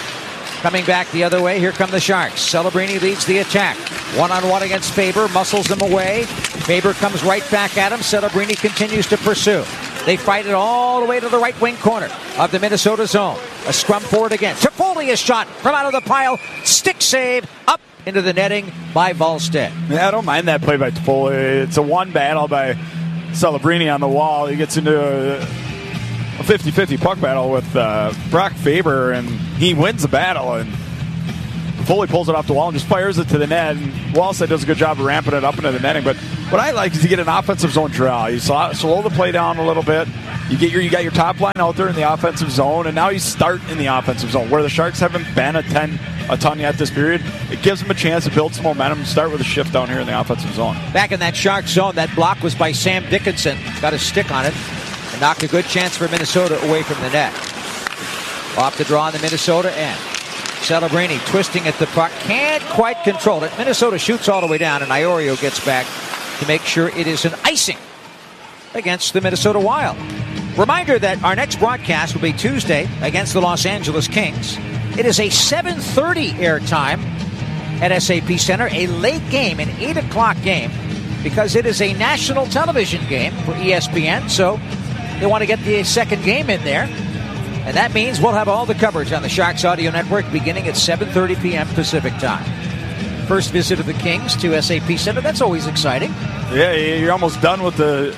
S1: Coming back the other way, here come the Sharks. Celebrini leads the attack. One-on-one against Faber. Muscles them away. Faber comes right back at him. Celebrini continues to pursue. They fight it all the way to the right wing corner of the Minnesota zone. A scrum for it again. Toffoli a shot from out of the pile. Stick save up into the netting by Wallstedt.
S2: Yeah, I don't mind that play by Toffoli. It's a one battle by Celebrini on the wall. He gets into a, a fifty-fifty puck battle with uh, Brock Faber, and he wins the battle. And Toffoli pulls it off the wall and just fires it to the net. And Wallstedt does a good job of ramping it up into the netting. But what I like is you get an offensive zone draw. You slow the play down a little bit. You get your you got your top line out there in the offensive zone, and now you start in the offensive zone where the Sharks haven't been a ten a ton yet this period. It gives them a chance to build some momentum and start with a shift down here in the offensive zone.
S1: Back in that Sharks zone, that block was by Sam Dickinson. Got a stick on it and knocked a good chance for Minnesota away from the net. Off the draw on the Minnesota end. Celebrini twisting at the puck. Can't quite control it. Minnesota shoots all the way down, and Iorio gets back to make sure it is an icing against the Minnesota Wild. Reminder that our next broadcast will be Tuesday against the Los Angeles Kings. It is a seven thirty airtime at S A P Center, a late game, an eight o'clock game, because it is a national television game for E S P N, so they want to get the second game in there. And that means we'll have all the coverage on the Sharks Audio Network beginning at seven thirty p.m. Pacific time. First visit of the Kings to S A P Center. That's always exciting.
S2: Yeah, you're almost done with the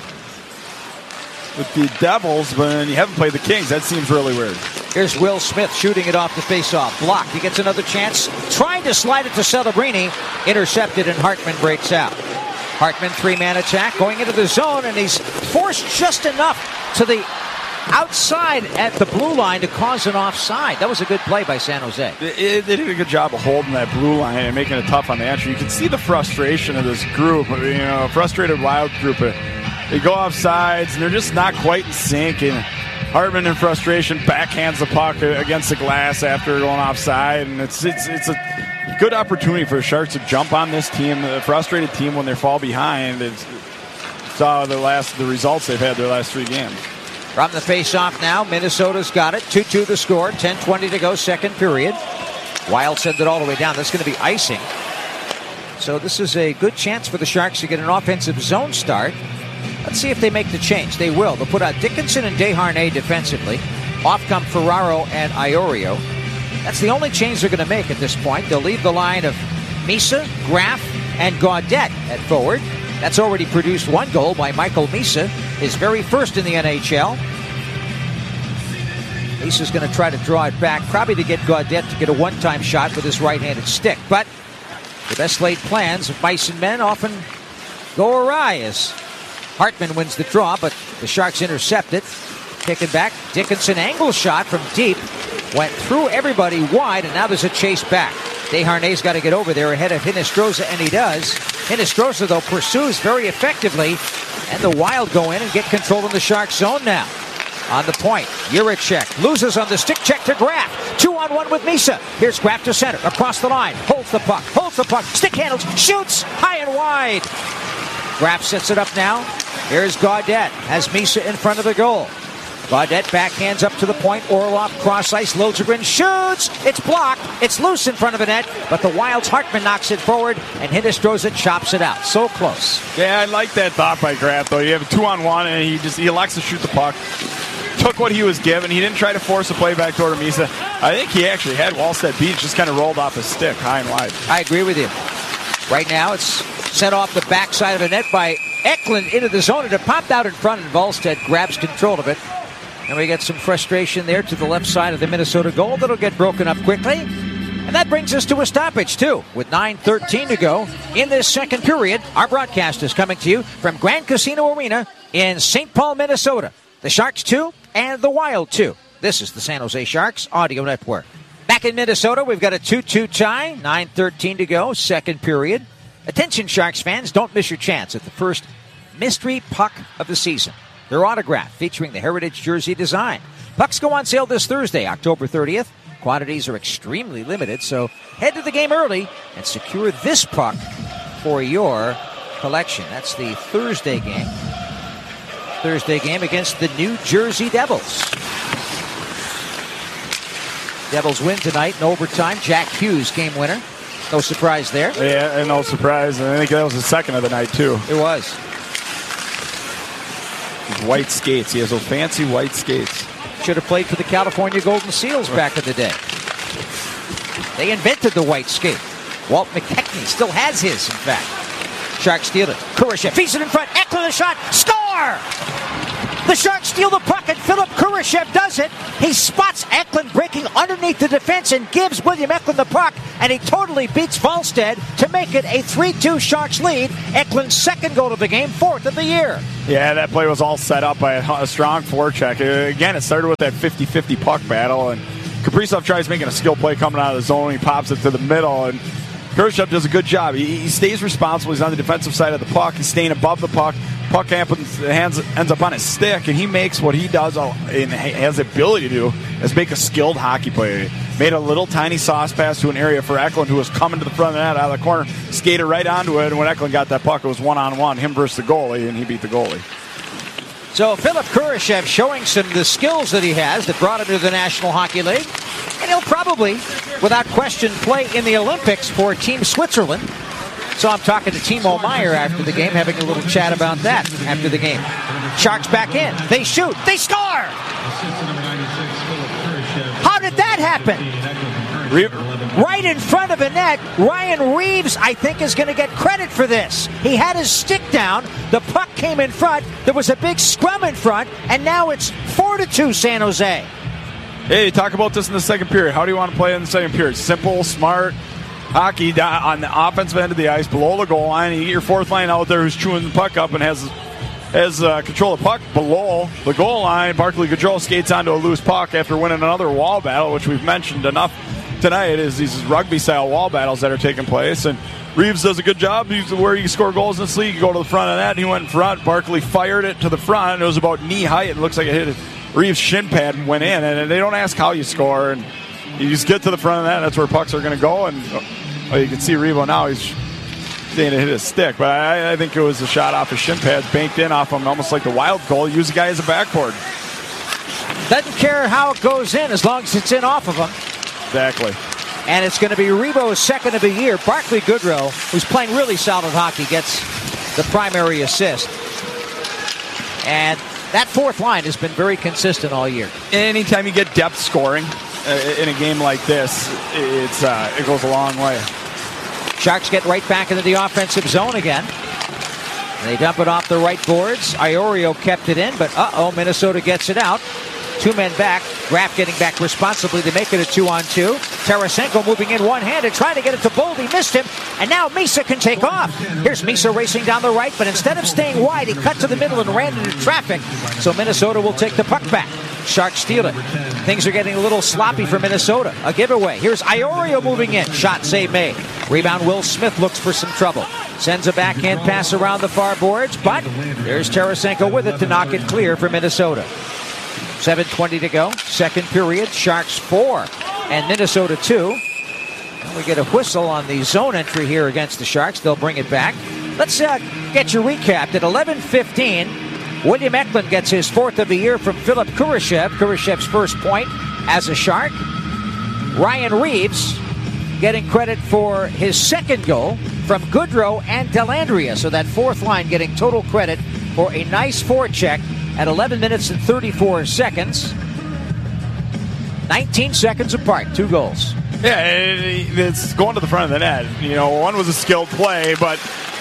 S2: with the Devils, but you haven't played the Kings. That seems really weird.
S1: Here's Will Smith shooting it off the faceoff. Blocked. He gets another chance. Trying to slide it to Celebrini. Intercepted, and Hartman breaks out. Hartman, three-man attack, going into the zone, and he's forced just enough to the outside at the blue line to cause an offside. That was a good play by San Jose.
S2: They, they did a good job of holding that blue line and making it tough on the entry. You can see the frustration of this group, you know, a frustrated Wild group. They go off sides, and they're just not quite in sync. And Hartman, in frustration, backhands the puck against the glass after going offside. And it's it's it's a good opportunity for the Sharks to jump on this team, a frustrated team, when they fall behind. It's, saw the last the results they've had their last three games.
S1: From the face-off now, Minnesota's got it. two two the score, ten twenty to go, second period. Wild sends it all the way down. That's going to be icing. So this is a good chance for the Sharks to get an offensive zone start. Let's see if they make the change. They will. They'll put out Dickinson and Desharnais defensively. Off come Ferraro and Iorio. That's the only change they're going to make at this point. They'll leave the line of Misa, Graf, and Gaudette at forward. That's already produced one goal by Michael Misa, his very first in the N H L. Misa's going to try to draw it back, probably to get Gaudette to get a one-time shot with his right-handed stick. But the best laid plans of Bison men often go awry as Hartman wins the draw, but the Sharks intercept it. Taken back, Dickinson angle shot from deep. Went through everybody wide, and now there's a chase back. Desharnais got to get over there ahead of Hinestroza, and he does. Hinestroza, though, pursues very effectively, and the Wild go in and get control in the Sharks zone now. On the point, Juracek loses on the stick check to Graf. Two on one with Misa. Here's Graf to center, across the line, holds the puck, holds the puck, stick handles, shoots, high and wide. Graf sets it up now. Here's Gaudette, has Misa in front of the goal. Gaudette backhands up to the point. Orlov cross ice. Liljegren shoots. It's blocked. It's loose in front of the net, but the Wild's Hartman knocks it forward, and Hinestroza chops it out. So close.
S2: Yeah, I like that thought by Graf, though. You have a two on one, and he just he elects to shoot the puck. Took what he was given. He didn't try to force a play back toward Misa. I think he actually had Wallstedt beat. Just kind of rolled off his stick, high and wide.
S1: I agree with you. Right now, it's sent off the backside of the net by Eklund into the zone, and it popped out in front, and Wallstedt grabs control of it. And we get some frustration there to the left side of the Minnesota goal that'll get broken up quickly. And that brings us to a stoppage, too, with nine thirteen to go in this second period. Our broadcast is coming to you from Grand Casino Arena in Saint Paul, Minnesota. The Sharks two and the Wild two. This is the San Jose Sharks Audio Network. Back in Minnesota, we've got a two two tie, nine thirteen to go, second period. Attention, Sharks fans, don't miss your chance at the first mystery puck of the season. Their autograph featuring the Heritage jersey design. Pucks go on sale this Thursday, October thirtieth. Quantities are extremely limited, so head to the game early and secure this puck for your collection. That's the Thursday game. Thursday game against the New Jersey Devils. Devils win tonight in overtime. Jack Hughes, game winner. No surprise there.
S2: Yeah, and no surprise. I think that was the second of the night, too.
S1: It was.
S2: White skates. He has those fancy white skates.
S1: should have played for the California Golden Seals back in the day. They invented the white skate. Walt McKechnie still has his, in fact. Sharks steal it. Kurashev feeds it in front. Eklund a shot. Score! The Sharks steal the puck, and Philip Kurashev does it. He spots Eklund breaking underneath the defense and gives William Eklund the puck, and he totally beats Wallstedt to make it a three two Sharks lead. Eklund's second goal of the game, fourth of the year.
S2: Yeah, that play was all set up by a, a strong forecheck. Again, it started with that fifty-fifty puck battle, and Kaprizov tries making a skill play coming out of the zone. He pops it to the middle, and Kurashev does a good job. He, he stays responsible. He's on the defensive side of the puck. He's staying above the puck. Puck happens, hands, ends up on his stick, and he makes what he does and has the ability to do is make a skilled hockey play. Made a little tiny sauce pass to an area for Eklund, who was coming to the front of the net out of the corner, skated right onto it, and when Eklund got that puck, it was one-on-one, him versus the goalie, and he beat the goalie.
S1: So Philip Kurashev showing some of the skills that he has that brought him to the National Hockey League, and he'll probably, without question, play in the Olympics for Team Switzerland. So I'm talking to Timo Meier after the game, having a little chat about that after the game. Sharks back in. They shoot. They score! How did that happen? Right in front of the net, Ryan Reeves, I think, is going to get credit for this. He had his stick down. The puck came in front. There was a big scrum in front, and now it's four to two San Jose.
S2: Hey, talk about this in the second period. How do you want to play in the second period? Simple, smart hockey on the offensive end of the ice, below the goal line. You get your fourth line out there who's chewing the puck up and has has uh, control of the puck below the goal line. Barclay Goodrow skates onto a loose puck after winning another wall battle, which we've mentioned enough tonight. Is these rugby-style wall battles that are taking place, and Reeves does a good job. He's where you score goals in this league. You go to the front of that, and he went in front. Barclay fired it to the front. It was about knee height. It looks like it hit Reeves' shin pad and went in. And they don't ask how you score, and you just get to the front of that. And that's where pucks are going to go. And well, you can see Revo now. He's saying to hit his stick, but I, I think it was a shot off his shin pads, banked in off him, almost like the Wild goal. Use the guy as a backboard.
S1: Doesn't care how it goes in as long as it's in off of him.
S2: Exactly.
S1: And it's going to be Revo's second of the year. Barclay Goodrow, who's playing really solid hockey, gets the primary assist. And that fourth line has been very consistent all year.
S2: Anytime you get depth scoring uh, in a game like this, it's uh, it goes a long way.
S1: Sharks get right back into the offensive zone again. They dump it off the right boards. Iorio kept it in, but uh-oh, Minnesota gets it out. Two men back. Graff getting back responsibly to make it a two-on-two. Tarasenko moving in one-handed, trying to get it to Boldy. Missed him, and now Misa can take off. Here's Misa racing down the right, but instead of staying wide, he cut to the middle and ran into traffic. So Minnesota will take the puck back. Sharks steal it. Things are getting a little sloppy for Minnesota. A giveaway. Here's Iorio moving in. Shot save made. Rebound, Will Smith looks for some trouble. Sends a backhand pass around the far boards, but there's Tarasenko with it to knock it clear for Minnesota. seven twenty to go. Second period. Sharks four and Minnesota two. And we get a whistle on the zone entry here against the Sharks. They'll bring it back. Let's uh, get you recapped. At eleven fifteen, William Eklund gets his fourth of the year from Philip Kurashev. Kurashev's first point as a Shark. Ryan Reeves getting credit for his second goal from Goodrow and Dellandrea. So that fourth line getting total credit for a nice forecheck at eleven minutes and thirty-four seconds. nineteen seconds apart, two goals.
S2: Yeah, it, it's going to the front of the net. You know, one was a skilled play, but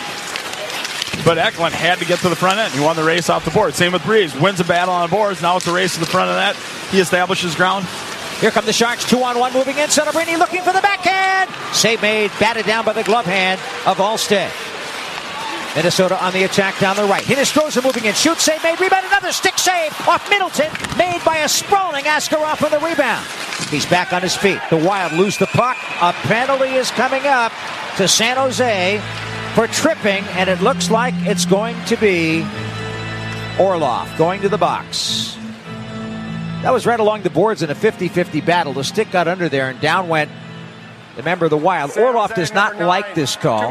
S2: but Eklund had to get to the front end. He won the race off the board. Same with Reeves. Wins a battle on the boards. Now it's a race to the front of the net. He establishes ground.
S1: Here come the Sharks, two-on-one moving in. Celebrini looking for the backhand. Save made, batted down by the glove hand of Wallstedt. Minnesota on the attack down the right. Hinostroza moving in. Shoot save made. Rebound. Another stick save off Middleton. Made by a sprawling Askarov on the rebound. He's back on his feet. The Wild lose the puck. A penalty is coming up to San Jose for tripping, and it looks like it's going to be Orlov going to the box. That was right along the boards in a fifty-fifty battle. The stick got under there, and down went the member of the Wild. Orlov does not like this call.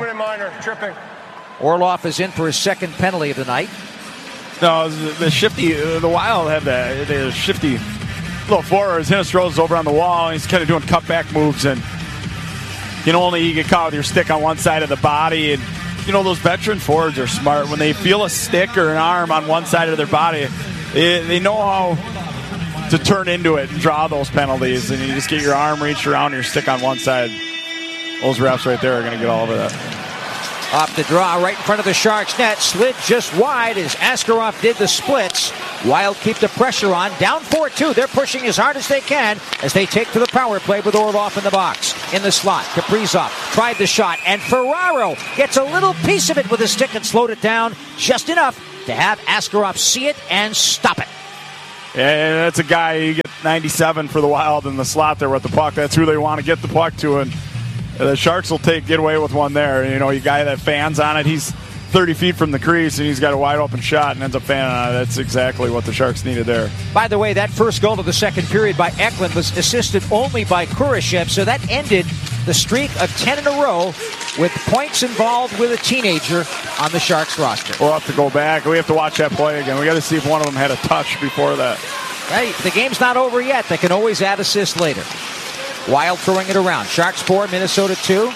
S1: Orlov is in for his second penalty of the night.
S2: No, the shifty, the Wild have the, the shifty little forwards. Hinostroza's over on the wall, and he's kind of doing cutback moves, and you know, only you get caught with your stick on one side of the body. And you know, those veteran forwards are smart. When they feel a stick or an arm on one side of their body, they, they know how to turn into it and draw those penalties, and you just get your arm reached around your stick on one side. Those refs right there are going to get all over that.
S1: Off the draw, right in front of the Sharks net. Slid just wide as Askarov did the splits. Wild keep the pressure on. Down four two. They're pushing as hard as they can as they take to the power play with Orlov in the box. In the slot, Kaprizov tried the shot, and Ferraro gets a little piece of it with his stick and slowed it down just enough to have Askarov see it and stop it.
S2: Yeah, that's a guy, you get ninety-seven for the Wild in the slot there with the puck. That's who they want to get the puck to, and the Sharks will take get away with one there. You know, you guy that fans on it, he's thirty feet from the crease, and he's got a wide open shot and ends up fanning on it. That's exactly what the Sharks needed there.
S1: By the way, that first goal of the second period by Eklund was assisted only by Kurashev, so that ended the streak of ten in a row with points involved with a teenager on the Sharks roster.
S2: We'll have to go back. We have to watch that play again. We got to see if one of them had a touch before that.
S1: Hey, the game's not over yet. They can always add assists later. Wild throwing it around. Sharks four, Minnesota two.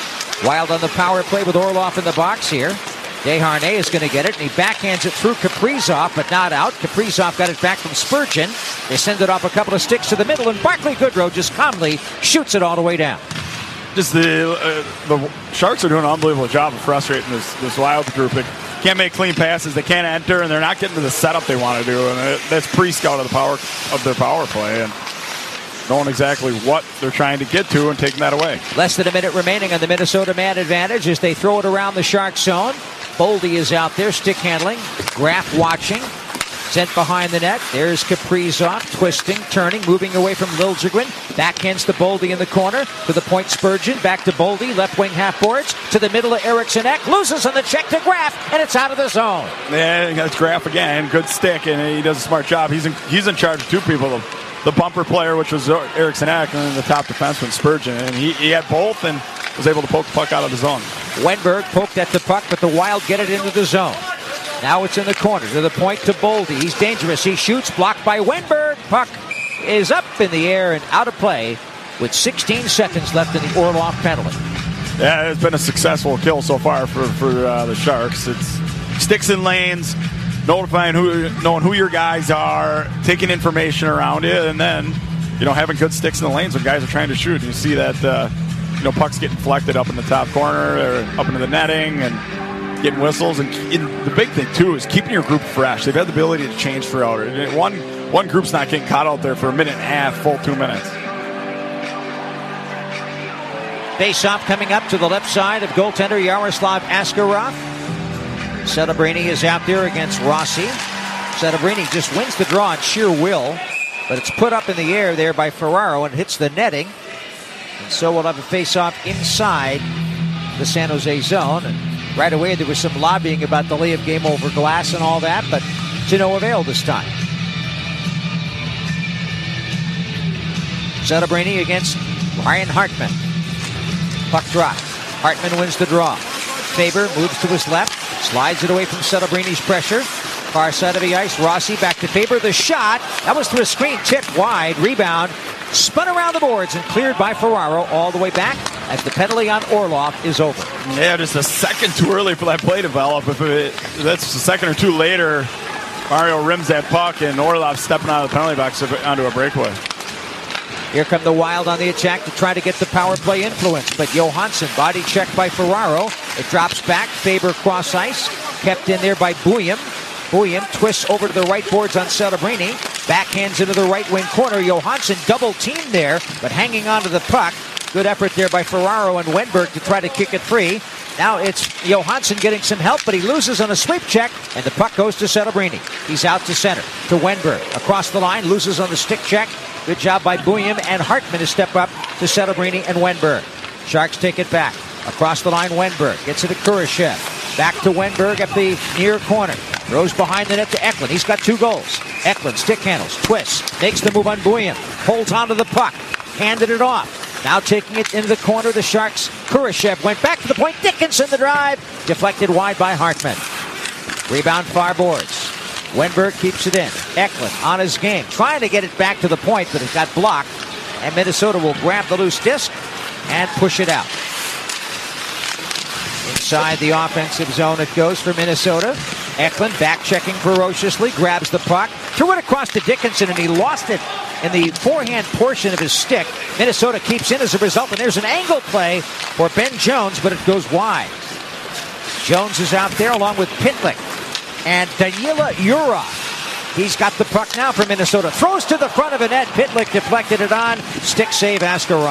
S1: Wild on the power play with Orlov in the box here. Desharnais is going to get it, and he backhands it through Kaprizov, but not out. Kaprizov got it back from Spurgeon. They send it off a couple of sticks to the middle, and Barclay Goodrow just calmly shoots it all the way down.
S2: Just the uh, the Sharks are doing an unbelievable job of frustrating this, this Wild group. They can't make clean passes. They can't enter, and they're not getting to the setup they want to do. And that's pre-scout of the power of their power play, and knowing exactly what they're trying to get to and taking that away.
S1: Less than a minute remaining on the Minnesota man advantage as they throw it around the Sharks zone. Boldy is out there, stick handling. Graf watching. Sent behind the net. There's Kaprizov, twisting, turning, moving away from Liljegren. Backhands to Boldy in the corner. To the point, Spurgeon. Back to Boldy, left wing half boards. To the middle of Eriksson Ek. Loses on the check to Graf, and it's out of the zone.
S2: Yeah, that's Graf again. Good stick, and he does a smart job. He's in, he's in charge of two people. The bumper player, which was Eriksson Ek, and then the top defenseman, Spurgeon. And he, he had both and was able to poke the puck out of the zone.
S1: Wenberg poked at the puck, but the Wild get it into the zone. Now it's in the corner, to the point to Boldy. He's dangerous. He shoots, blocked by Wenberg. Puck is up in the air and out of play with sixteen seconds left in the Orlov penalty.
S2: Yeah, it's been a successful kill so far for, for uh, the Sharks. It's sticks in lanes, notifying who, knowing who your guys are, taking information around you, and then, you know, having good sticks in the lanes when guys are trying to shoot. You see that, uh, you know, pucks getting deflected up in the top corner or up into the netting and getting whistles. And in, the big thing, too, is keeping your group fresh. They've had the ability to change throughout it. One, one group's not getting caught out there for a minute and a half, full two minutes.
S1: Face-off coming up to the left side of goaltender Yaroslav Askarov. Celebrini is out there against Rossi. Celebrini just wins the draw on sheer will, but it's put up in the air there by Ferraro and hits the netting. And so we'll have a face-off inside the San Jose zone. And right away there was some lobbying about the lay of game over glass and all that, but to no avail this time. Celebrini against Ryan Hartman. Puck drop. Hartman wins the draw. Faber moves to his left, slides it away from Celebrini's pressure. Far side of the ice, Rossi back to Faber. The shot, that was through a screen, tipped wide. Rebound, spun around the boards and cleared by Ferraro all the way back as the penalty on Orlov is over.
S2: Yeah, just a second too early for that play to develop. If it, that's a second or two later, Mario rims that puck and Orlov stepping out of the penalty box onto a breakaway.
S1: Here come the Wild on the attack to try to get the power play influence, but Johansson body checked by Ferraro. It drops back, Faber cross ice, kept in there by Bouillon. Bouillon twists over to the right boards on Celebrini, backhands into the right wing corner. Johansson double teamed there, but hanging on to the puck. Good effort there by Ferraro and Wenberg to try to kick it free. Now it's Johansson getting some help, but he loses on a sweep check, and the puck goes to Celebrini. He's out to center, to Wenberg. Across the line, loses on the stick check. Good job by Bouillon, and Hartman to step up to Celebrini and Wenberg. Sharks take it back. Across the line, Wenberg gets it to Kurashev. Back to Wenberg at the near corner. Throws behind the net to Eklund. He's got two goals. Eklund stick handles, twists, makes the move on Bouillon. Holds onto the puck, handed it off. Now taking it into the corner, the Sharks. Kurashev went back to the point. Dickinson the drive. Deflected wide by Hartman. Rebound far boards. Wenberg keeps it in. Eklund on his game, trying to get it back to the point, but it got blocked. And Minnesota will grab the loose disc and push it out. Inside the offensive zone it goes for Minnesota. Eklund back checking ferociously, grabs the puck, threw it across to Dickinson, and he lost it in the forehand portion of his stick. Minnesota keeps in as a result, and there's an angle play for Ben Jones, but it goes wide. Jones is out there along with Pitlick and Danila Urov. He's got the puck now for Minnesota. Throws to the front of the net. Pitlick deflected it on. Stick save,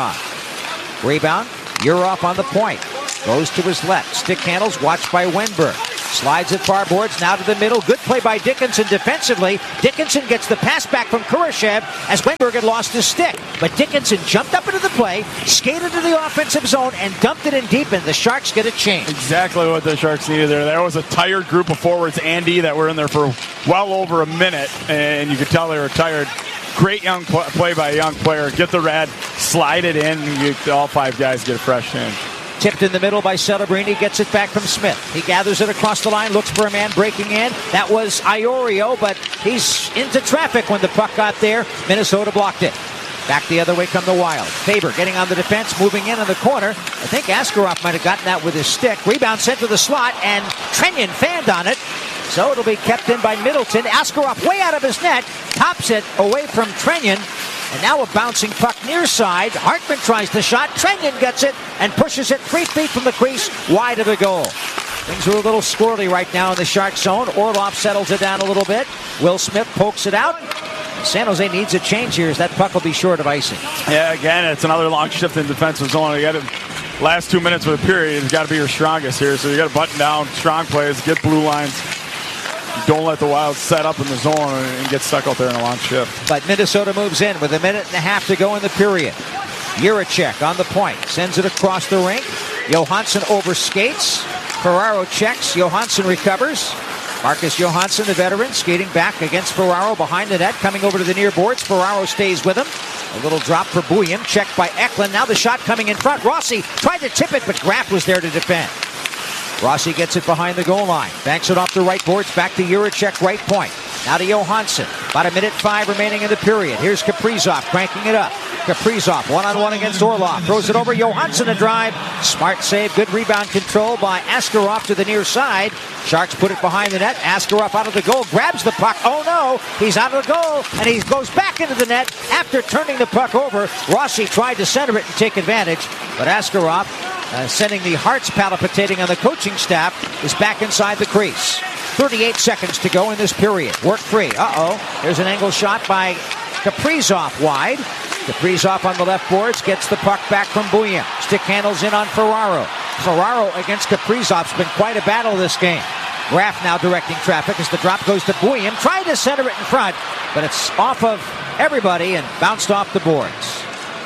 S1: Askarov. Rebound. Urov on the point. Goes to his left. Stick handles. Watched by Wenberg. Slides it far boards. Now to the middle. Good play by Dickinson defensively. Dickinson gets the pass back from Kurashev as Wenberg had lost his stick. But Dickinson jumped up into the play, skated to the offensive zone, and dumped it in deep, and the Sharks get a change.
S2: Exactly what the Sharks needed there. There was a tired group of forwards, Andy, that were in there for well over a minute, and you could tell they were tired. Great young pl- play by a young player. Get the red, slide it in, and you, all five guys get a fresh in.
S1: Tipped in the middle by Celebrini, gets it back from Smith. He gathers it across the line, looks for a man breaking in. That was Iorio, but he's into traffic when the puck got there. Minnesota blocked it. Back the other way come the Wild. Faber getting on the defense, moving in on the corner. I think Askarov might have gotten that with his stick. Rebound sent to the slot, and Trenyon fanned on it. So it'll be kept in by Middleton. Askarov way out of his net, tops it away from Trenyon. And now a bouncing puck near side. Hartman tries the shot. Trenyon gets it and pushes it three feet from the crease, wide of the goal. Things are a little squirrely right now in the Shark zone. Orlov settles it down a little bit. Will Smith pokes it out. San Jose needs a change here as that puck will be short of icing.
S2: Yeah, again, it's another long shift in defensive zone. You got to, last two minutes of the period has got to be your strongest here. So you got to button down strong plays, get blue lines. Don't let the Wild set up in the zone and get stuck out there in a long shift.
S1: But Minnesota moves in with a minute and a half to go in the period. Jiricek on the point. Sends it across the rink. Johansson overskates. Ferraro checks. Johansson recovers. Marcus Johansson, the veteran, skating back against Ferraro behind the net. Coming over to the near boards. Ferraro stays with him. A little drop for Bouillon. Checked by Eklund. Now the shot coming in front. Rossi tried to tip it, but Graff was there to defend. Rossi gets it behind the goal line. Banks it off the right boards. Back to Jiricek, right point. Now to Johansson. About a minute five remaining in the period. Here's Kaprizov cranking it up. Kaprizov one-on-one against Orlov. Throws it over. Johansson a drive. Smart save. Good rebound control by Askarov to the near side. Sharks put it behind the net. Askarov out of the goal. Grabs the puck. Oh no. He's out of the goal. And he goes back into the net after turning the puck over. Rossi tried to center it and take advantage. But Askarov, uh, sending the hearts palpitating on the coaching staff, is back inside the crease. thirty-eight seconds to go in this period. Work free. Uh-oh. There's an angle shot by Kaprizov wide. Kaprizov on the left boards gets the puck back from Bouillon. Stick handles in on Ferraro. Ferraro against Kaprizov's been quite a battle this game. Graff now directing traffic as the drop goes to Bouillon. Tried to center it in front, but it's off of everybody and bounced off the boards.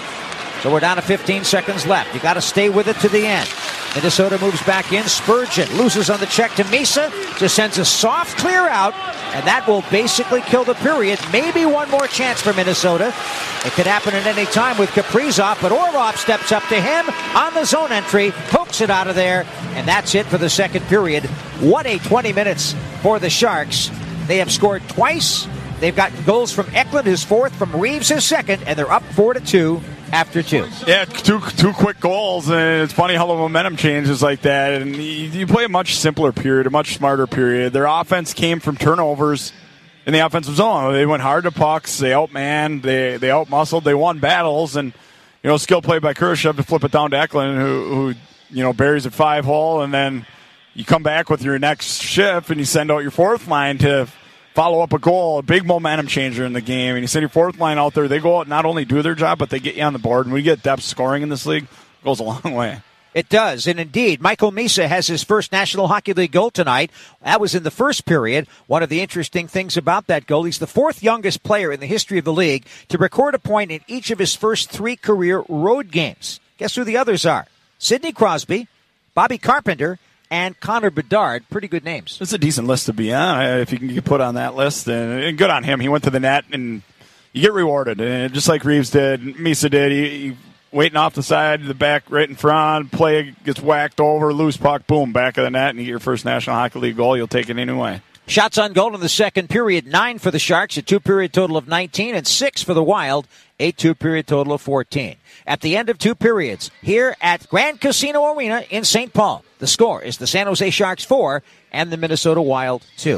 S1: So we're down to fifteen seconds left. You got to stay with it to the end. Minnesota moves back in. Spurgeon loses on the check to Misa. Just sends a soft clear out, and that will basically kill the period. Maybe one more chance for Minnesota. It could happen at any time with Kaprizov, but Orlov steps up to him on the zone entry, pokes it out of there, and that's it for the second period. What a twenty minutes for the Sharks. They have scored twice. They've gotten goals from Eklund, his fourth, from Reeves, his second, and they're up four to two. After two.
S2: Yeah, two two quick goals, and it's funny how the momentum changes like that. And you, you play a much simpler period, a much smarter period. Their offense came from turnovers in the offensive zone. They went hard to pucks, they outmanned, they they outmuscled, they won battles, and you know, skill play by Kurashev to flip it down to Eklund, who, who you know buries it five hole, and then you come back with your next shift and you send out your fourth line to follow up a goal, a big momentum changer in the game. And you send your fourth line out there, they go out and not only do their job, but they get you on the board. And when you get depth scoring in this league, it goes a long way.
S1: It does. And indeed, Michael Misa has his first National Hockey League goal tonight. That was in the first period. One of the interesting things about that goal, he's the fourth youngest player in the history of the league to record a point in each of his first three career road games. Guess who the others are? Sidney Crosby, Bobby Carpenter, and Connor Bedard. Pretty good names.
S2: It's a decent list to be on, if you can get put on that list. And good on him. He went to the net, and you get rewarded. And just like Reeves did, Misa did. He, he waiting off the side, the back right in front, play gets whacked over, loose puck, boom, back of the net, and you get your first National Hockey League goal. You'll take it anyway.
S1: Shots on goal in the second period, nine for the Sharks, a two-period total of nineteen, and six for the Wild, a two-period total of fourteen. At the end of two periods, here at Grand Casino Arena in Saint Paul, the score is the San Jose Sharks four and the Minnesota Wild two.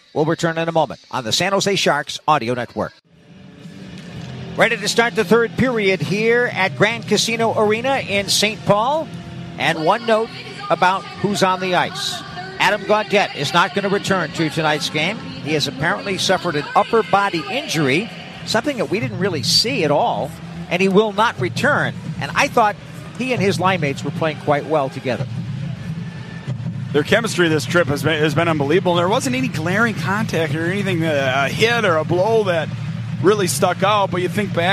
S1: We'll return in a moment on the San Jose Sharks Audio Network. Ready to start the third period here at Grand Casino Arena in Saint Paul. And one note about who's on the ice. Adam Gaudette is not going to return to tonight's game. He has apparently suffered an upper body injury, something that we didn't really see at all, and he will not return. And I thought he and his line mates were playing quite well together.
S2: Their chemistry this trip has been, has been unbelievable. There wasn't any glaring contact or anything, uh, a hit or a blow that really stuck out, but you think back